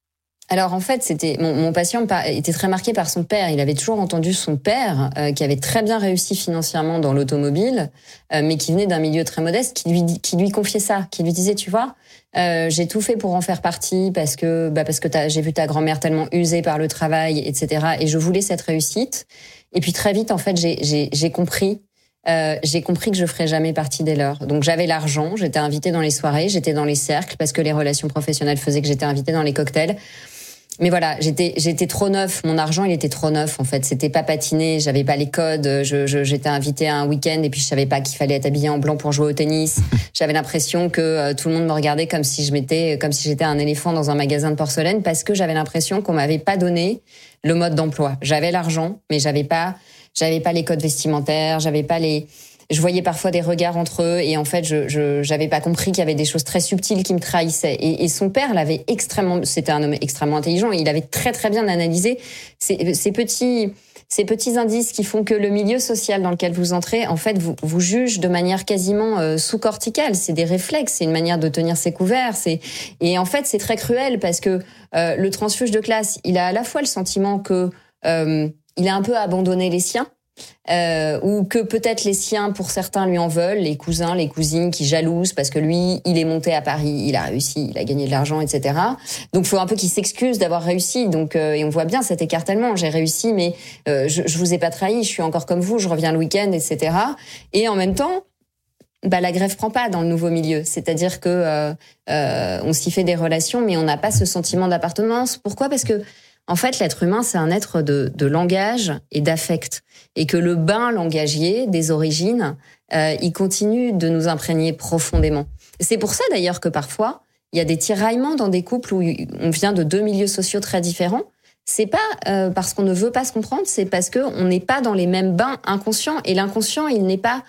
Alors en fait, c'était mon, mon patient était très marqué par son père. Il avait toujours entendu son père, euh, qui avait très bien réussi financièrement dans l'automobile, euh, mais qui venait d'un milieu très modeste, qui lui qui lui confiait ça, qui lui disait, tu vois, euh, j'ai tout fait pour en faire partie parce que bah parce que t'as, j'ai vu ta grand-mère tellement usée par le travail, et cetera. Et je voulais cette réussite. Et puis très vite, en fait, j'ai j'ai j'ai compris. Euh, j'ai compris que je ferais jamais partie des leurs. Donc j'avais l'argent, j'étais invitée dans les soirées, j'étais dans les cercles parce que les relations professionnelles faisaient que j'étais invitée dans les cocktails. Mais voilà, j'étais j'étais trop neuf. Mon argent, il était trop neuf en fait. C'était pas patiné, j'avais pas les codes. Je, je j'étais invitée à un week-end et puis je savais pas qu'il fallait être habillée en blanc pour jouer au tennis. J'avais l'impression que euh, tout le monde me regardait comme si je m'étais comme si j'étais un éléphant dans un magasin de porcelaine parce que j'avais l'impression qu'on m'avait pas donné le mode d'emploi. J'avais l'argent, mais j'avais pas j'avais pas les codes vestimentaires, j'avais pas les Je voyais parfois des regards entre eux et en fait, je, je j'avais pas compris qu'il y avait des choses très subtiles qui me trahissaient. Et, et son père l'avait extrêmement, c'était un homme extrêmement intelligent. Et il avait très très bien analysé ces, ces petits, ces petits indices qui font que le milieu social dans lequel vous entrez, en fait, vous, vous juge de manière quasiment euh, sous-corticale. C'est des réflexes, c'est une manière de tenir ses couverts. C'est et en fait, c'est très cruel parce que euh, le transfuge de classe, il a à la fois le sentiment que euh, il a un peu abandonné les siens. Euh, ou que peut-être les siens, pour certains, lui en veulent, les cousins, les cousines qui jalousent parce que lui, il est monté à Paris, il a réussi, il a gagné de l'argent, et cetera. Donc, il faut un peu qu'il s'excuse d'avoir réussi. Donc, euh, et on voit bien cet écartèlement. J'ai réussi, mais euh, je, je vous ai pas trahi. Je suis encore comme vous. Je reviens le week-end, et cetera. Et en même temps, bah la grève prend pas dans le nouveau milieu. C'est-à-dire que euh, euh, on s'y fait des relations, mais on n'a pas ce sentiment d'appartenance. Pourquoi ? Parce que en fait, l'être humain, c'est un être de, de langage et d'affect. Et que le bain langagier des origines, euh, il continue de nous imprégner profondément. C'est pour ça, d'ailleurs, que parfois, il y a des tiraillements dans des couples où on vient de deux milieux sociaux très différents. C'est pas euh, parce qu'on ne veut pas se comprendre, c'est parce qu'on n'est pas dans les mêmes bains inconscients. Et l'inconscient, il n'est pas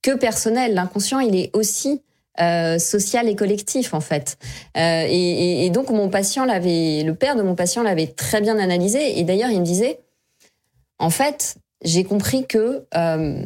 que personnel. L'inconscient, il est aussi euh, social et collectif, en fait. Euh, et, et, et donc, mon patient l'avait, le père de mon patient l'avait très bien analysé. Et d'ailleurs, il me disait, en fait, j'ai compris que euh,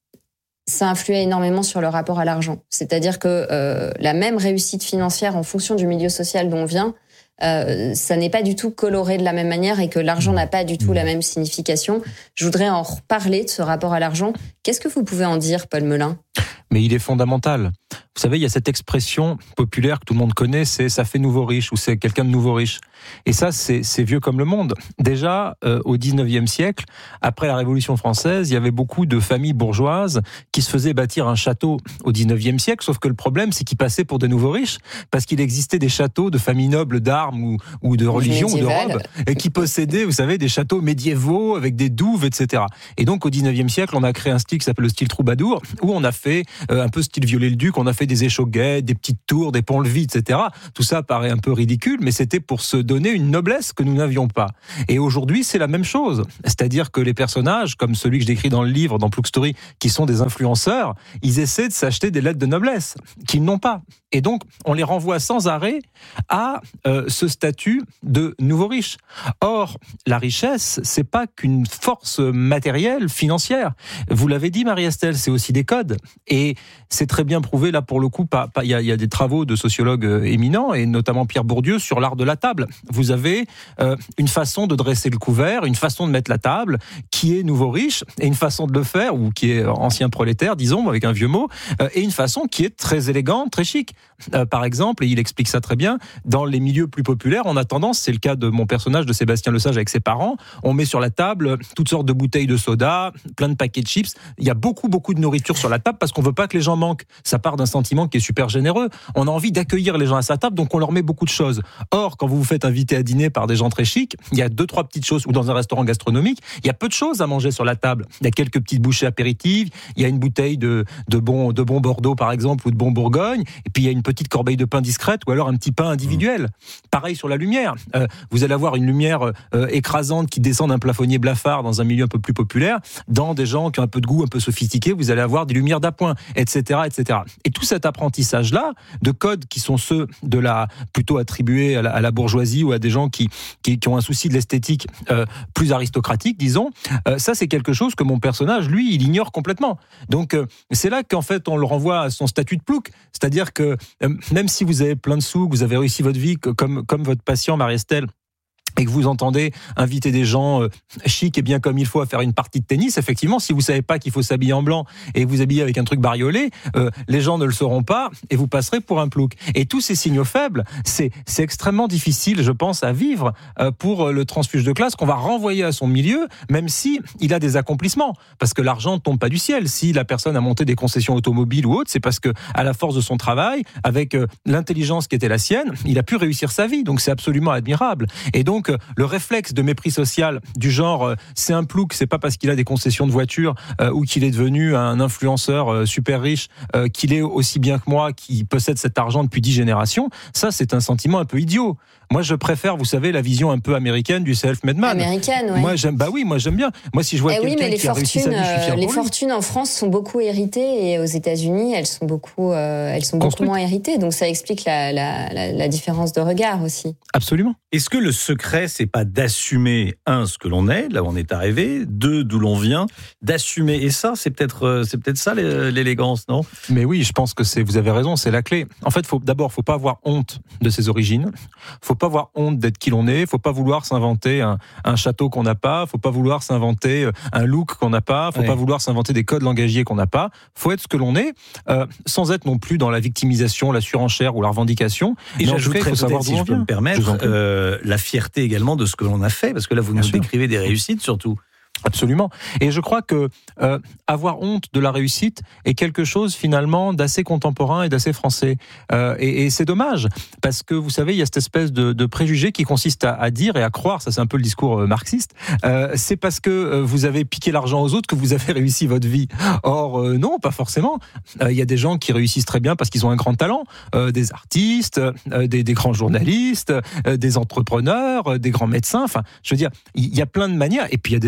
ça influait énormément sur le rapport à l'argent. C'est-à-dire que euh, la même réussite financière en fonction du milieu social dont on vient, Euh, ça n'est pas du tout coloré de la même manière et que l'argent n'a pas du tout la même signification. Je voudrais en reparler de ce rapport à l'argent. Qu'est-ce que vous pouvez en dire, Paul Melun ? Mais il est fondamental. Vous savez, il y a cette expression populaire que tout le monde connaît, c'est « ça fait nouveau riche » ou « c'est quelqu'un de nouveau riche ». Et ça, c'est, c'est vieux comme le monde. Déjà, euh, au dix-neuvième siècle, après la Révolution française, il y avait beaucoup de familles bourgeoises qui se faisaient bâtir un château au dix-neuvième siècle, sauf que le problème, c'est qu'ils passaient pour des nouveaux riches, parce qu'il existait des châteaux de familles nobles d'armes ou, ou de religion ou de robes, et qui possédaient, vous savez, des châteaux médiévaux avec des douves, et cetera. Et donc, au dix-neuvième siècle, on a créé un style qui s'appelle le style troubadour, où on a fait euh, un peu style Viollet-le-Duc, on a fait des échauguettes, des petites tours, des ponts-levis, et cetera. Tout ça paraît un peu ridicule, mais c'était pour se donner une noblesse que nous n'avions pas. Et aujourd'hui, c'est la même chose. C'est-à-dire que les personnages, comme celui que je décris dans le livre, dans Plouc Story, qui sont des influenceurs, ils essaient de s'acheter des lettres de noblesse qu'ils n'ont pas. Et donc, on les renvoie sans arrêt à euh, ce statut de nouveau riche. Or, la richesse, c'est pas qu'une force matérielle, financière. Vous l'avez dit, Marie-Estelle, c'est aussi des codes. Et c'est très bien prouvé, là, pour le coup, il y, y a des travaux de sociologues éminents, et notamment Pierre Bourdieu, sur l'art de la table. Vous avez euh, une façon de dresser le couvert, une façon de mettre la table, qui est nouveau riche, et une façon de le faire, ou qui est ancien prolétaire, disons, avec un vieux mot, euh, et une façon qui est très élégante, très chic. Euh, par exemple, et il explique ça très bien, dans les milieux plus populaires, on a tendance, c'est le cas de mon personnage de Sébastien Lesage avec ses parents, on met sur la table toutes sortes de bouteilles de soda, plein de paquets de chips, il y a beaucoup, beaucoup de nourriture sur la table parce qu'on veut pas que les gens manquent. Ça part d'un sentiment qui est super généreux. On a envie d'accueillir les gens à sa table, donc on leur met beaucoup de choses. Or, quand vous vous faites inviter à dîner par des gens très chics, il y a deux, trois petites choses, ou dans un restaurant gastronomique, il y a peu de choses à manger sur la table. Il y a quelques petites bouchées apéritives, il y a une bouteille de, de bon, de bon Bordeaux, par exemple, ou de bon Bourgogne, et puis il y a une petite corbeille de pain discrète, ou alors un petit pain individuel. Mmh. Pareil sur la lumière. Euh, vous allez avoir une lumière euh, écrasante qui descend d'un plafonnier blafard dans un milieu un peu plus populaire. Dans des gens qui ont un peu de goût, un peu sophistiqués, vous allez avoir des lumières d'appoint, et cetera, et cetera. Et tout cet apprentissage-là, de codes qui sont ceux de la, plutôt attribués à la, à la bourgeoisie ou à des gens qui, qui, qui ont un souci de l'esthétique euh, plus aristocratique, disons, euh, ça c'est quelque chose que mon personnage, lui, il ignore complètement. Donc euh, c'est là qu'en fait on le renvoie à son statut de plouc, c'est-à-dire que euh, même si vous avez plein de sous, que vous avez réussi votre vie, comme, comme votre patient Marie-Estelle, et que vous entendez inviter des gens euh, chics et bien comme il faut à faire une partie de tennis, effectivement, si vous savez pas qu'il faut s'habiller en blanc et vous habillez avec un truc bariolé, euh, les gens ne le sauront pas et vous passerez pour un plouc. Et tous ces signaux faibles, c'est, c'est extrêmement difficile, je pense, à vivre euh, pour le transfuge de classe qu'on va renvoyer à son milieu, même si il a des accomplissements. Parce que l'argent ne tombe pas du ciel. Si la personne a monté des concessions automobiles ou autres, c'est parce que, à la force de son travail, avec euh, l'intelligence qui était la sienne, il a pu réussir sa vie. Donc c'est absolument admirable. Et donc, Donc, le réflexe de mépris social du genre euh, c'est un plouc, c'est pas parce qu'il a des concessions de voitures euh, ou qu'il est devenu un influenceur euh, super riche euh, qu'il est aussi bien que moi, qui possède cet argent depuis dix générations, ça c'est un sentiment un peu idiot. Moi je préfère, vous savez, la vision un peu américaine du self-made man. Américaine, oui. Moi j'aime, bah oui, moi j'aime bien. Moi si je vois eh quelqu'un oui, mais qui a réussi sa vie, je suis fier les pour lui. fortunes en France sont beaucoup héritées et aux États-Unis elles sont beaucoup, euh, elles sont beaucoup moins héritées. Donc ça explique la, la, la, la différence de regard aussi. Absolument. Est-ce que le secret c'est pas d'assumer, un, ce que l'on est, là où on est arrivé, deux, d'où l'on vient, d'assumer, et ça, c'est peut-être, c'est peut-être ça l'élégance, non ? Mais oui, je pense que c'est, vous avez raison, c'est la clé. En fait, faut, d'abord, faut pas avoir honte de ses origines, faut pas avoir honte d'être qui l'on est, faut pas vouloir s'inventer un, un château qu'on n'a pas, faut pas vouloir s'inventer un look qu'on n'a pas, faut ouais. pas vouloir s'inventer des codes langagiers qu'on n'a pas, faut être ce que l'on est, euh, sans être non plus dans la victimisation, la surenchère ou la revendication. Et j'ajouterais peut-être, savoir si je peux me permettre, euh, la fierté également de ce que l'on a fait, parce que là vous Bien nous sûr. décrivez des réussites surtout. Absolument. Et je crois que euh, avoir honte de la réussite est quelque chose finalement d'assez contemporain et d'assez français. Euh, et, et c'est dommage, parce que vous savez, il y a cette espèce de, de préjugé qui consiste à, à dire et à croire, ça c'est un peu le discours euh, marxiste, euh, c'est parce que euh, vous avez piqué l'argent aux autres que vous avez réussi votre vie. Or, euh, non, pas forcément. Il euh, y a des gens qui réussissent très bien parce qu'ils ont un grand talent, euh, des artistes, euh, des, des grands journalistes, euh, des entrepreneurs, euh, des grands médecins, enfin, je veux dire, il y a plein de manières. Et puis il y a des gens aussi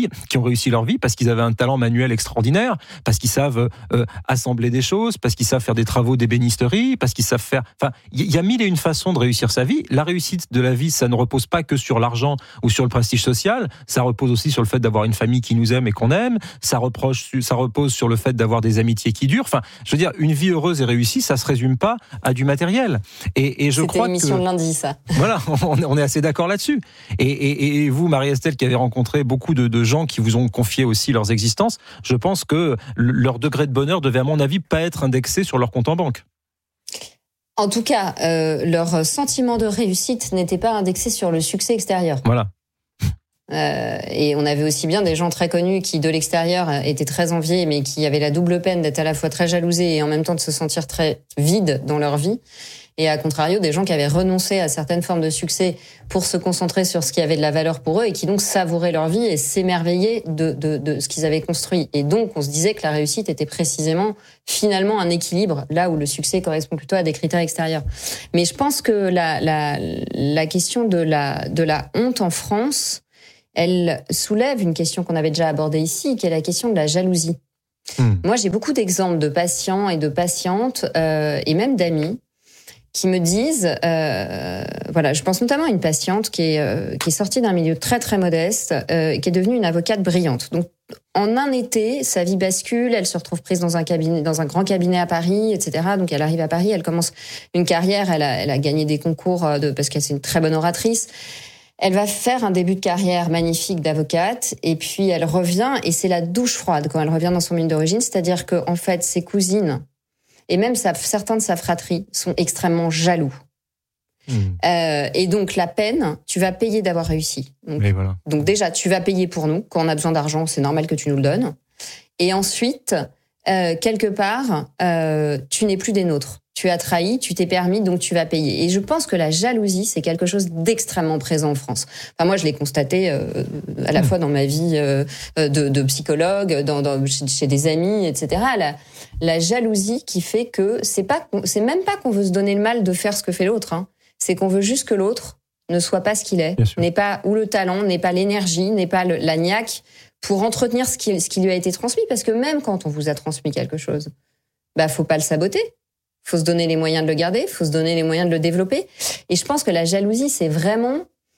réussi, qui ont réussi leur vie parce qu'ils avaient un talent manuel extraordinaire, parce qu'ils savent euh, assembler des choses, parce qu'ils savent faire des travaux d'ébénisterie, parce qu'ils savent faire... Enfin, il y a mille et une façons de réussir sa vie. La réussite de la vie, ça ne repose pas que sur l'argent ou sur le prestige social, ça repose aussi sur le fait d'avoir une famille qui nous aime et qu'on aime, ça, reproche, ça repose sur le fait d'avoir des amitiés qui durent. Enfin, je veux dire, une vie heureuse et réussie, ça se résume pas à du matériel. Et, et je C'était crois l'émission que... de lundi, ça. Voilà, on, on est assez d'accord là-dessus. Et, et, et vous, Marie-Estelle, qui avez rencontré beaucoup de, de gens qui vous ont confié aussi leurs existences, je pense que leur degré de bonheur devait, à mon avis, pas être indexé sur leur compte en banque. En tout cas, euh, leur sentiment de réussite n'était pas indexé sur le succès extérieur. Voilà. Euh, et on avait aussi bien des gens très connus qui, de l'extérieur, étaient très enviés, mais qui avaient la double peine d'être à la fois très jalousés et en même temps de se sentir très vides dans leur vie. Et à contrario, des gens qui avaient renoncé à certaines formes de succès pour se concentrer sur ce qui avait de la valeur pour eux et qui donc savouraient leur vie et s'émerveillaient de, de, de ce qu'ils avaient construit. Et donc, on se disait que la réussite était précisément, finalement, un équilibre, là où le succès correspond plutôt à des critères extérieurs. Mais je pense que la, la, la question de la, de la honte en France, elle soulève une question qu'on avait déjà abordée ici, qui est la question de la jalousie. Mmh. Moi, j'ai beaucoup d'exemples de patients et de patientes, euh, et même d'amis, qui me disent, euh, voilà, je pense notamment à une patiente qui est euh, qui est sortie d'un milieu très très modeste, euh, qui est devenue une avocate brillante. Donc, en un été, sa vie bascule, elle se retrouve prise dans un cabinet, dans un grand cabinet à Paris, et cetera. Donc, elle arrive à Paris, elle commence une carrière, elle a, elle a gagné des concours de, parce qu'elle c'est une très bonne oratrice. Elle va faire un début de carrière magnifique d'avocate, et puis elle revient, et c'est la douche froide quand elle revient dans son milieu d'origine, c'est-à-dire que en fait, ses cousines et même sa, certains de sa fratrie sont extrêmement jaloux. Mmh. Euh, et donc la peine, tu vas payer d'avoir réussi. Donc, voilà. donc déjà, tu vas payer pour nous. Quand on a besoin d'argent, c'est normal que tu nous le donnes. Et ensuite, euh, quelque part, euh, tu n'es plus des nôtres. Tu as trahi, tu t'es permis, donc tu vas payer. Et je pense que la jalousie, c'est quelque chose d'extrêmement présent en France. Enfin, moi, je l'ai constaté euh, à la fois dans ma vie euh, de, de psychologue, dans, dans, chez, chez des amis, et cetera. La, la jalousie qui fait que c'est pas, c'est même pas qu'on veut se donner le mal de faire ce que fait l'autre. Hein. C'est qu'on veut juste que l'autre ne soit pas ce qu'il est, n'est pas ou le talent, n'est pas l'énergie, n'est pas le, la niaque pour entretenir ce qui, ce qui lui a été transmis. Parce que même quand on vous a transmis quelque chose, bah faut pas le saboter. Faut se donner les moyens de le garder, faut se donner les moyens de le développer. Et je pense que la jalousie, c'est vraiment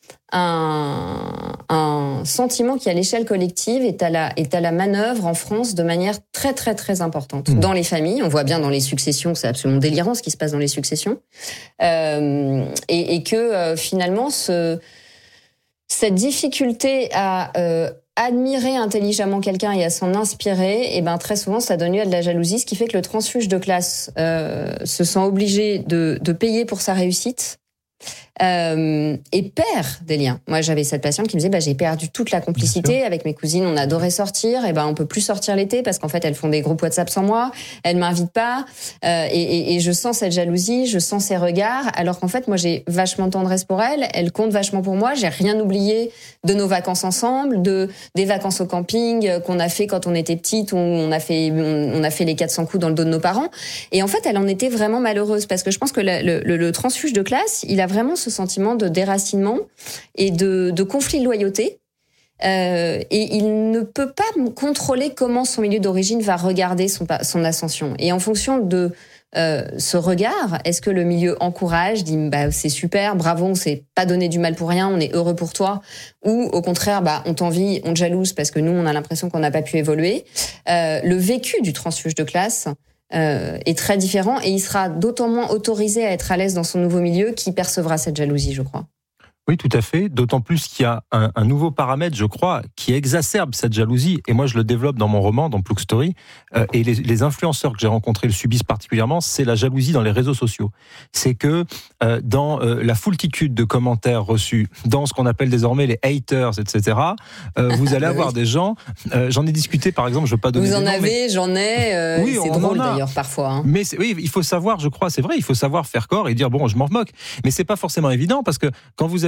un, un sentiment qui, à l'échelle collective, est à la, est à la manœuvre en France de manière très, très, très importante. Mmh. Dans les familles, on voit bien dans les successions, c'est absolument délirant ce qui se passe dans les successions. Euh, et, et que, euh, finalement, ce, cette difficulté à... Euh, admirer intelligemment quelqu'un et à s'en inspirer, et ben très souvent ça donne lieu à de la jalousie, ce qui fait que le transfuge de classe euh, se sent obligé de, de payer pour sa réussite euh, et perd des liens. Moi, j'avais cette patiente qui me disait bah, j'ai perdu toute la complicité avec mes cousines, on adorait sortir, et ben on peut plus sortir l'été parce qu'en fait elles font des groupes WhatsApp sans moi, elles m'invitent pas, euh, et, et, et je sens cette jalousie, je sens ces regards, alors qu'en fait moi j'ai vachement de tendresse pour elles, elles comptent vachement pour moi, j'ai rien oublié de nos vacances ensemble, de des vacances au camping qu'on a fait quand on était petite, où on a fait on, on a fait les quatre cents coups dans le dos de nos parents, et en fait elle en était vraiment malheureuse parce que je pense que le, le, le transfuge de classe, il a vraiment ce sentiment de déracinement et de, de conflit de loyauté. Euh, et il ne peut pas contrôler comment son milieu d'origine va regarder son, son ascension. Et en fonction de euh, ce regard, est-ce que le milieu encourage, dit bah, c'est super, bravo, on s'est pas donné du mal pour rien, on est heureux pour toi, ou au contraire, bah, on t'envie, on te jalouse parce que nous, on a l'impression qu'on n'a pas pu évoluer. Euh, le vécu du transfuge de classe Euh, est très différent, et il sera d'autant moins autorisé à être à l'aise dans son nouveau milieu qu'il percevra cette jalousie, je crois. Oui, tout à fait. D'autant plus qu'il y a un, un nouveau paramètre, je crois, qui exacerbe cette jalousie. Et moi, je le développe dans mon roman, dans Plouk Story. Euh, et les, les influenceurs que j'ai rencontrés le subissent particulièrement. C'est la jalousie dans les réseaux sociaux. C'est que euh, dans euh, la foultitude de commentaires reçus, dans ce qu'on appelle désormais les haters, et cetera, euh, vous allez avoir oui. des gens. Euh, j'en ai discuté, par exemple. Je veux pas donner. Vous en des noms, avez, mais... j'en ai. Euh, oui, c'est drôle d'ailleurs parfois. Hein. Mais c'est, oui, il faut savoir, je crois, c'est vrai, il faut savoir faire corps et dire bon, je m'en moque. Mais c'est pas forcément évident parce que quand vous avez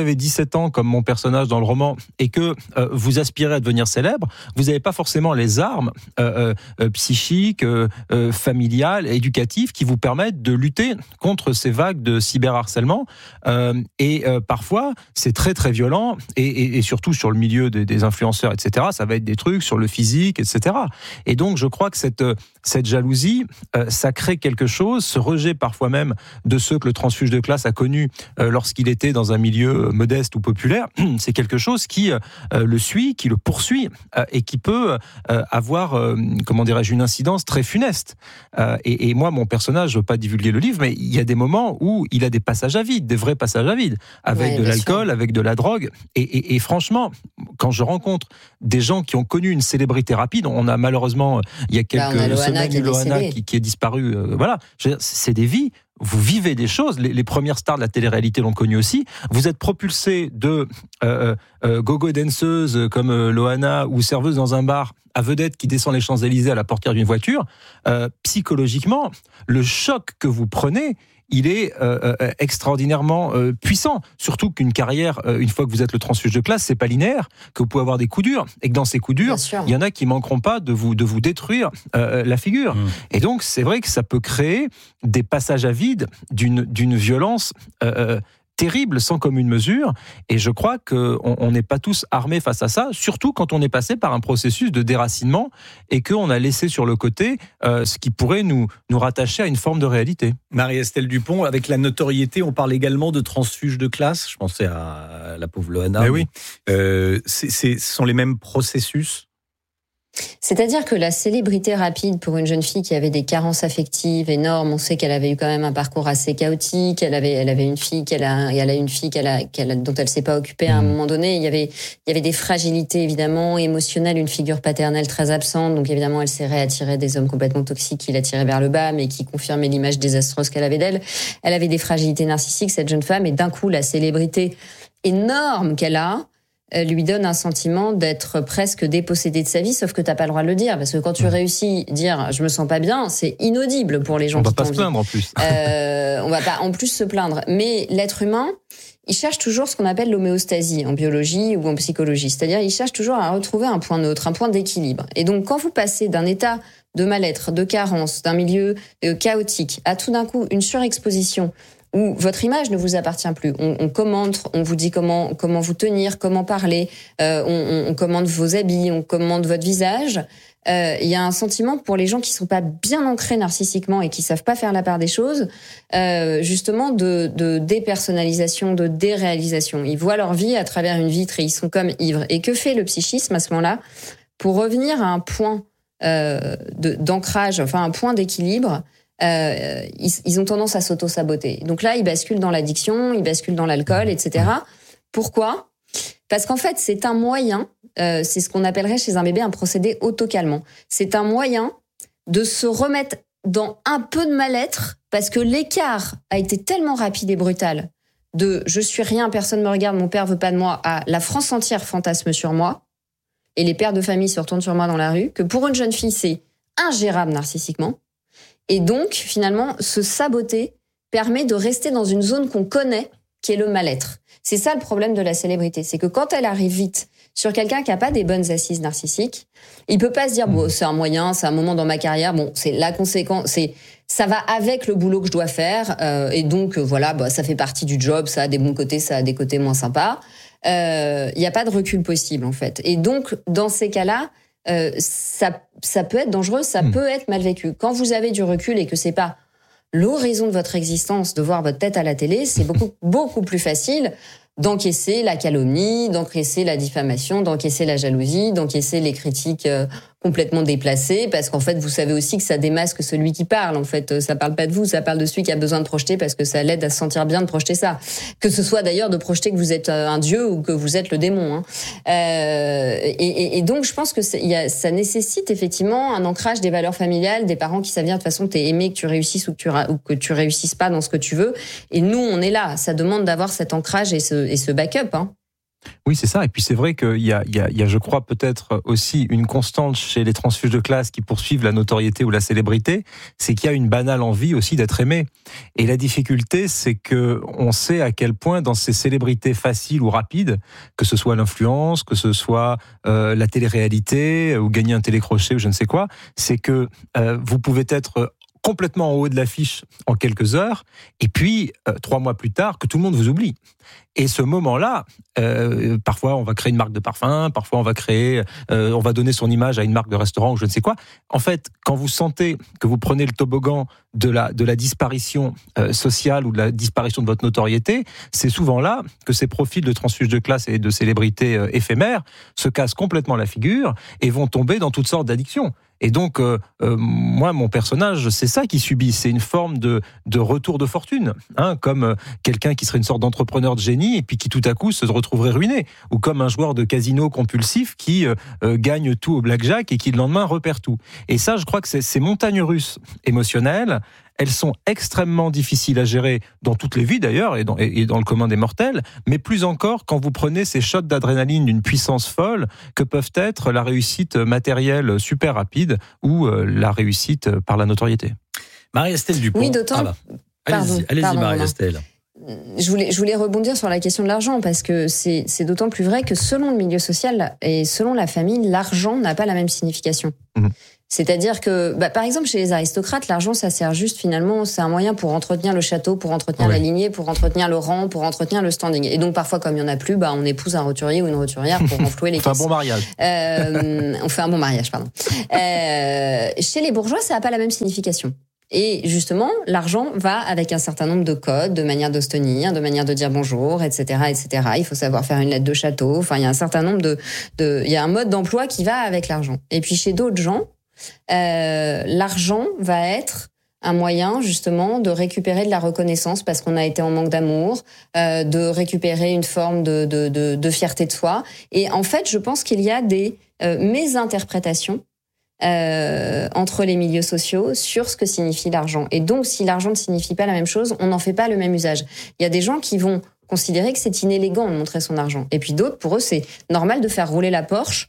avez dix-sept ans, comme mon personnage dans le roman, et que euh, vous aspirez à devenir célèbre, vous n'avez pas forcément les armes euh, euh, psychiques, euh, euh, familiales, éducatives, qui vous permettent de lutter contre ces vagues de cyberharcèlement. Euh, et euh, parfois, c'est très très violent, et, et, et surtout sur le milieu des, des influenceurs, et cetera. Ça va être des trucs sur le physique, et cetera. Et donc, je crois que cette, cette jalousie, euh, ça crée quelque chose, ce rejet parfois même de ceux que le transfuge de classe a connu euh, lorsqu'il était dans un milieu modeste ou populaire, c'est quelque chose qui euh, le suit, qui le poursuit, euh, et qui peut euh, avoir, euh, comment dirais-je, une incidence très funeste. Euh, et, et moi, mon personnage, je ne veux pas divulguer le livre, mais il y a des moments où il a des passages à vide, des vrais passages à vide, avec ouais, de l'alcool, sûr. avec de la drogue. Et, et, et franchement, quand je rencontre des gens qui ont connu une célébrité rapide, on a malheureusement, il y a quelques bah, semaines, eu Loana qui, qui est disparu. Euh, voilà, je veux dire, c'est des vies. Vous vivez des choses, les, les premières stars de la télé-réalité l'ont connu aussi. Vous êtes propulsé de euh, euh, gogo danseuse comme euh, Loana ou serveuse dans un bar à vedette qui descend les Champs-Élysées à la portière d'une voiture. Euh, psychologiquement, le choc que vous prenez, il est euh, euh, extraordinairement euh, puissant. Surtout qu'une carrière, euh, une fois que vous êtes le transfuge de classe, c'est pas linéaire, que vous pouvez avoir des coups durs, et que dans ces coups durs, il y en a qui manqueront pas de vous, de vous détruire euh, la figure. Mmh. Et donc, c'est vrai que ça peut créer des passages à vide d'une, d'une violence euh, terrible, sans commune mesure, et je crois qu'on n'est pas tous armés face à ça, surtout quand on est passé par un processus de déracinement et qu'on a laissé sur le côté euh, ce qui pourrait nous, nous rattacher à une forme de réalité. Marie-Estelle Dupont, avec la notoriété, on parle également de transfuge de classe. Je pensais à la pauvre Loana. Mais oui. Euh, c'est, c'est, ce sont les mêmes processus. C'est-à-dire que la célébrité rapide pour une jeune fille qui avait des carences affectives énormes, on sait qu'elle avait eu quand même un parcours assez chaotique, elle avait, elle avait une fille qu'elle a, elle a une fille qu'elle a, qu'elle a, dont elle s'est pas occupée à un moment donné. Il y avait, il y avait des fragilités évidemment émotionnelles, une figure paternelle très absente, donc évidemment elle s'est réattirée des hommes complètement toxiques qui l'attiraient vers le bas, mais qui confirmaient l'image désastreuse qu'elle avait d'elle. Elle avait des fragilités narcissiques, cette jeune femme, et d'un coup la célébrité énorme qu'elle a lui donne un sentiment d'être presque dépossédé de sa vie, sauf que t'as pas le droit de le dire, parce que quand tu réussis à dire je me sens pas bien, c'est inaudible pour les gens qui t'envient. On va pas se plaindre en plus. Euh, on va pas en plus se plaindre. Mais l'être humain, il cherche toujours ce qu'on appelle l'homéostasie en biologie ou en psychologie. C'est-à-dire, il cherche toujours à retrouver un point neutre, un point d'équilibre. Et donc, quand vous passez d'un état de mal-être, de carence, d'un milieu chaotique, à tout d'un coup une surexposition, où votre image ne vous appartient plus. On, on commande, on vous dit comment comment vous tenir, comment parler, euh, on, on commande vos habits, on commande votre visage. Euh, il y a un sentiment pour les gens qui sont pas bien ancrés narcissiquement et qui savent pas faire la part des choses, euh, justement de, de dépersonnalisation, de déréalisation. Ils voient leur vie à travers une vitre et ils sont comme ivres. Et que fait le psychisme à ce moment-là pour revenir à un point euh, de, d'ancrage, enfin un point d'équilibre? Euh, ils, ils ont tendance à s'auto-saboter. Donc là, ils basculent dans l'addiction, ils basculent dans l'alcool, et cetera. Pourquoi ? Parce qu'en fait, c'est un moyen, euh, c'est ce qu'on appellerait chez un bébé un procédé autocalmant. C'est un moyen de se remettre dans un peu de mal-être, parce que l'écart a été tellement rapide et brutal de « je suis rien, personne me regarde, mon père veut pas de moi » à « la France entière fantasme sur moi » et les pères de famille se retournent sur moi dans la rue, que pour une jeune fille, c'est ingérable narcissiquement. Et donc, finalement, se saboter permet de rester dans une zone qu'on connaît, qui est le mal-être. C'est ça le problème de la célébrité, c'est que quand elle arrive vite sur quelqu'un qui a pas des bonnes assises narcissiques, il peut pas se dire bon, c'est un moyen, c'est un moment dans ma carrière, bon, c'est la conséquence, c'est ça va avec le boulot que je dois faire, euh, et donc euh, voilà, bah ça fait partie du job, ça a des bons côtés, ça a des côtés moins sympas. Il euh, y a pas de recul possible en fait. Et donc dans ces cas-là, Euh, ça, ça peut être dangereux, ça mmh. peut être mal vécu. Quand vous avez du recul et que c'est pas l'horizon de votre existence de voir votre tête à la télé, c'est beaucoup, beaucoup plus facile d'encaisser la calomnie, d'encaisser la diffamation, d'encaisser la jalousie, d'encaisser les critiques euh, complètement déplacées, parce qu'en fait, vous savez aussi que ça démasque celui qui parle. En fait, ça parle pas de vous, ça parle de celui qui a besoin de projeter, parce que ça l'aide à se sentir bien de projeter ça. Que ce soit d'ailleurs de projeter que vous êtes un dieu ou que vous êtes le démon. Hein. Euh, et, et, et donc, je pense que y a, ça nécessite effectivement un ancrage des valeurs familiales, des parents qui savent dire de toute façon, t'es aimé, que tu réussisses ou que tu, ou que tu réussisses pas dans ce que tu veux. Et nous, on est là. Ça demande d'avoir cet ancrage et ce, et ce backup. Hein. Oui, c'est ça. Et puis c'est vrai qu'il y a, il y a, il y a, je crois, peut-être aussi une constante chez les transfuges de classe qui poursuivent la notoriété ou la célébrité, c'est qu'il y a une banale envie aussi d'être aimé. Et la difficulté, c'est que on sait à quel point dans ces célébrités faciles ou rapides, que ce soit l'influence, que ce soit euh, la télé-réalité ou gagner un télécrochet ou je ne sais quoi, c'est que euh, vous pouvez être complètement en haut de l'affiche en quelques heures, et puis euh, trois mois plus tard, que tout le monde vous oublie. Et ce moment-là, euh, parfois on va créer une marque de parfum, parfois on va créer, euh, on va donner son image à une marque de restaurant ou je ne sais quoi. En fait, quand vous sentez que vous prenez le toboggan de la de la disparition euh, sociale ou de la disparition de votre notoriété, c'est souvent là que ces profils de transfuges de classe et de célébrités euh, éphémères se cassent complètement la figure et vont tomber dans toutes sortes d'addictions. Et donc, euh, euh, moi, mon personnage, c'est ça qu'il subit. C'est une forme de, de retour de fortune, hein, comme euh, quelqu'un qui serait une sorte d'entrepreneur de génie et puis qui tout à coup se retrouverait ruiné, ou comme un joueur de casino compulsif qui euh, euh, gagne tout au blackjack et qui le lendemain repère tout. Et ça, je crois que c'est, ces montagnes russes émotionnelles, elles sont extrêmement difficiles à gérer dans toutes les vies d'ailleurs et dans, et dans le commun des mortels, mais plus encore quand vous prenez ces shots d'adrénaline d'une puissance folle que peuvent être la réussite matérielle super rapide ou euh, la réussite par la notoriété. Marie-Estelle Dupont. Oui, d'autant. Ah bah. Allez-y, Pardon, allez-y pardon, Marie-Estelle. Je voulais, je voulais rebondir sur la question de l'argent parce que c'est, c'est d'autant plus vrai que selon le milieu social et selon la famille, l'argent n'a pas la même signification. Mmh. C'est-à-dire que, bah, par exemple, chez les aristocrates, l'argent, ça sert juste finalement, c'est un moyen pour entretenir le château, pour entretenir ouais. la lignée, pour entretenir le rang, pour entretenir le standing. Et donc parfois, comme il y en a plus, bah, on épouse un roturier ou une roturière pour renflouer les caisses. On fait un bon mariage. Euh, on fait un bon mariage, pardon. Euh, chez les bourgeois, ça n'a pas la même signification. Et justement, l'argent va avec un certain nombre de codes, de manières de se tenir, de manières de dire bonjour, et cetera, et cetera. Il faut savoir faire une lettre de château. Enfin, il y a un certain nombre de, de, il y a un mode d'emploi qui va avec l'argent. Et puis chez d'autres gens, euh, l'argent va être un moyen justement de récupérer de la reconnaissance parce qu'on a été en manque d'amour, euh, de récupérer une forme de, de, de, de fierté de soi. Et en fait, je pense qu'il y a des euh, mésinterprétations Euh, entre les milieux sociaux sur ce que signifie l'argent. Et donc, si l'argent ne signifie pas la même chose, on n'en fait pas le même usage. Il y a des gens qui vont considérer que c'est inélégant de montrer son argent. Et puis d'autres, pour eux, c'est normal de faire rouler la Porsche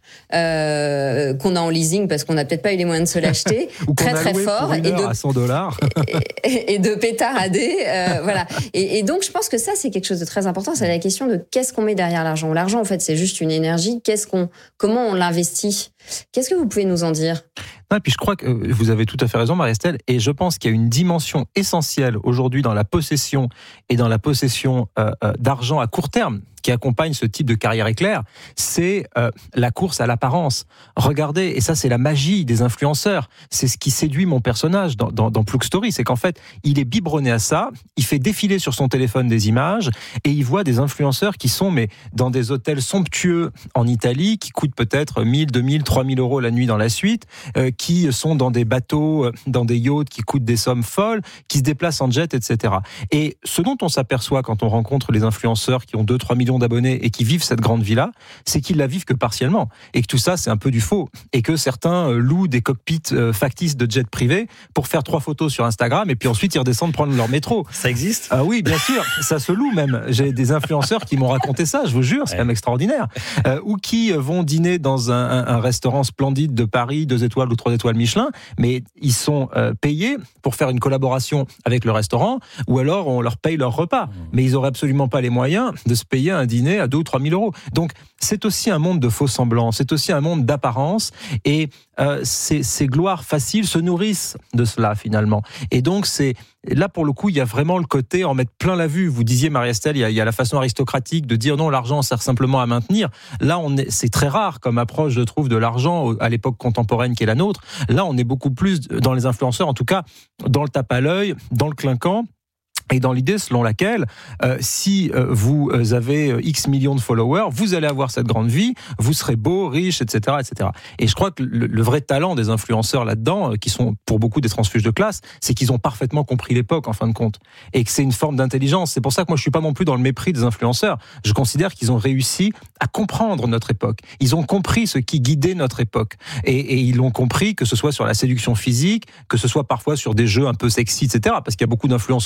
euh, qu'on a en leasing parce qu'on n'a peut-être pas eu les moyens de se l'acheter très très fort et de, à cent dollars. et, et de pétarder. Euh, voilà. Et, et donc, je pense que ça, c'est quelque chose de très important. C'est la question de qu'est-ce qu'on met derrière l'argent. L'argent, en fait, c'est juste une énergie. Qu'est-ce qu'on, comment on l'investit? Qu'est-ce que vous pouvez nous en dire? Non, et puis je crois que vous avez tout à fait raison, Marie-Estelle, et je pense qu'il y a une dimension essentielle aujourd'hui dans la possession et dans la possession euh, d'argent à court terme qui accompagne ce type de carrière éclair, c'est euh, la course à l'apparence. Regardez, et ça c'est la magie des influenceurs, c'est ce qui séduit mon personnage dans, dans, dans Plouk Story, c'est qu'en fait, il est biberonné à ça, il fait défiler sur son téléphone des images, et il voit des influenceurs qui sont mais dans des hôtels somptueux en Italie, qui coûtent peut-être mille, deux mille, trois mille euros la nuit dans la suite, euh, qui sont dans des bateaux, dans des yachts qui coûtent des sommes folles, qui se déplacent en jet, et cetera. Et ce dont on s'aperçoit quand on rencontre les influenceurs qui ont deux trois millions d'abonnés et qui vivent cette grande vie-là, c'est qu'ils la vivent que partiellement. Et que tout ça, c'est un peu du faux. Et que certains louent des cockpits factices de jets privés pour faire trois photos sur Instagram et puis ensuite ils redescendent prendre leur métro. Ça existe ? Ah oui, bien sûr. Ça se loue même. J'ai des influenceurs qui m'ont raconté ça, je vous jure, c'est ouais. quand même extraordinaire. Euh, ou qui vont dîner dans un, un, un restaurant splendide de Paris, deux étoiles ou trois étoiles Michelin, mais ils sont euh, payés pour faire une collaboration avec le restaurant, ou alors on leur paye leur repas. Mais ils n'auraient absolument pas les moyens de se payer un dîner à deux ou trois mille euros. Donc c'est aussi un monde de faux semblants, c'est aussi un monde d'apparence, et euh, ces, ces gloires faciles se nourrissent de cela finalement. Et donc c'est là pour le coup, il y a vraiment le côté en mettre plein la vue. Vous disiez, Marie-Estelle, il y a, il y a la façon aristocratique de dire non, l'argent sert simplement à maintenir. Là, on est, c'est très rare comme approche, je trouve, de l'argent à l'époque contemporaine qui est la nôtre. Là, on est beaucoup plus dans les influenceurs, en tout cas dans le tape à l'œil, dans le clinquant. Et dans l'idée selon laquelle, euh, si euh, vous avez euh, X millions de followers, vous allez avoir cette grande vie, vous serez beau, riche, et cetera, et cetera. Et je crois que le, le vrai talent des influenceurs là-dedans, euh, qui sont pour beaucoup des transfuges de classe, c'est qu'ils ont parfaitement compris l'époque en fin de compte, et que c'est une forme d'intelligence. C'est pour ça que moi je suis pas non plus dans le mépris des influenceurs. Je considère qu'ils ont réussi à comprendre notre époque. Ils ont compris ce qui guidait notre époque, et, et ils l'ont compris, que ce soit sur la séduction physique, que ce soit parfois sur des jeux un peu sexy, et cetera. Parce qu'il y a beaucoup d'influenceuses et d'influenceurs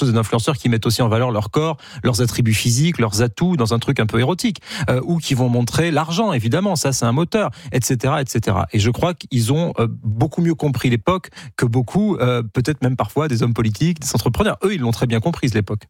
influenceurs qui mettent aussi en valeur leur corps, leurs attributs physiques, leurs atouts dans un truc un peu érotique, euh, ou qui vont montrer l'argent, évidemment, ça c'est un moteur, et cetera, et cetera. Et je crois qu'ils ont euh, beaucoup mieux compris l'époque que beaucoup, euh, peut-être même parfois des hommes politiques, des entrepreneurs. Eux, ils l'ont très bien comprise l'époque.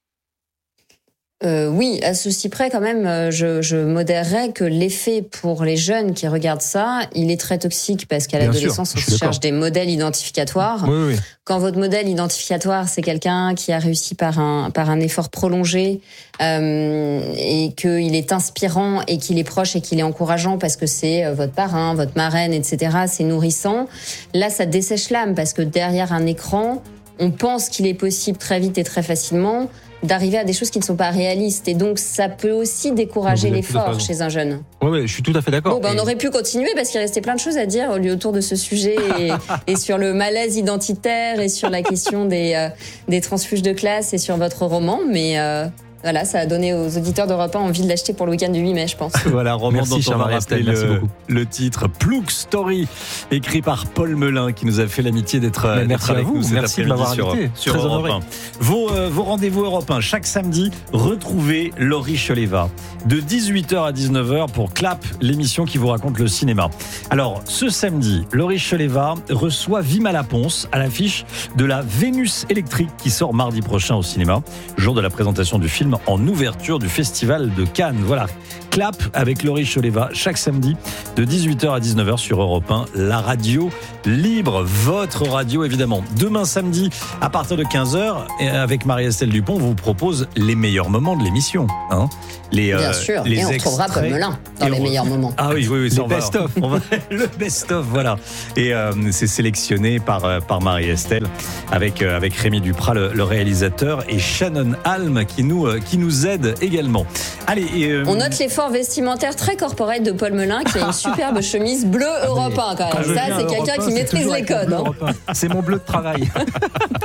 Euh, oui, à ceci près quand même, je, je modérerais que l'effet pour les jeunes qui regardent ça, il est très toxique parce qu'à Bien l'adolescence, sûr, on se cherche des modèles identificatoires. Oui, oui. Quand votre modèle identificatoire, c'est quelqu'un qui a réussi par un par un effort prolongé euh, et qu'il est inspirant et qu'il est proche et qu'il est encourageant parce que c'est votre parrain, votre marraine, et cetera, c'est nourrissant. Là, ça dessèche l'âme parce que derrière un écran, on pense qu'il est possible très vite et très facilement d'arriver à des choses qui ne sont pas réalistes. Et donc, ça peut aussi décourager l'effort chez un jeune. Oui, oui, je suis tout à fait d'accord. Bon, ben, et... on aurait pu continuer parce qu'il restait plein de choses à dire autour de ce sujet et, et sur le malaise identitaire et sur la question des, euh, des transfuges de classe et sur votre roman. Mais... Euh Voilà, ça a donné aux auditeurs d'Europe un envie de l'acheter pour le week-end du huit mai, je pense. Voilà, roman merci, dont on va rappeler le, le titre, Plouc Story, écrit par Paul Melun, qui nous a fait l'amitié d'être, d'être merci avec à vous. nous cet merci de après-midi m'avoir sur, invité. sur Très Europe honoré. un. Vos, euh, vos rendez-vous Europe un, chaque samedi, retrouvez Laurie Choleva, de dix-huit heures à dix-neuf heures pour Clap, l'émission qui vous raconte le cinéma. Alors, ce samedi, Laurie Choleva reçoit Vima Laponce à l'affiche de la Vénus électrique qui sort mardi prochain au cinéma, jour de la présentation du film en ouverture du Festival de Cannes. Voilà, Clap avec Laurie Choleva chaque samedi de dix-huit heures à dix-neuf heures sur Europe un, la radio libre, votre radio évidemment. Demain samedi à partir de quinze heures, avec Marie-Estelle Dupont, on vous propose les meilleurs moments de l'émission. Hein, les, Bien euh, sûr, les et on extraits, retrouvera Paul Melun dans les on... meilleurs moments. Ah oui, oui, oui, les ça, on va- best-of. on va- le best-of, voilà. Et euh, c'est sélectionné par, euh, par Marie-Estelle avec, euh, avec Rémi Duprat, le, le réalisateur, et Shannon Halm qui nous, euh, qui nous aide également. Allez, et, euh, On note l'effort vestimentaire très corporel de Paul Melun qui a une superbe chemise bleue européen quand Quand même. je Ça, viens à c'est Europe quelqu'un un, qui c'est maîtrise toujours les avec mon codes. bleu hein. Europe un. C'est mon bleu de travail.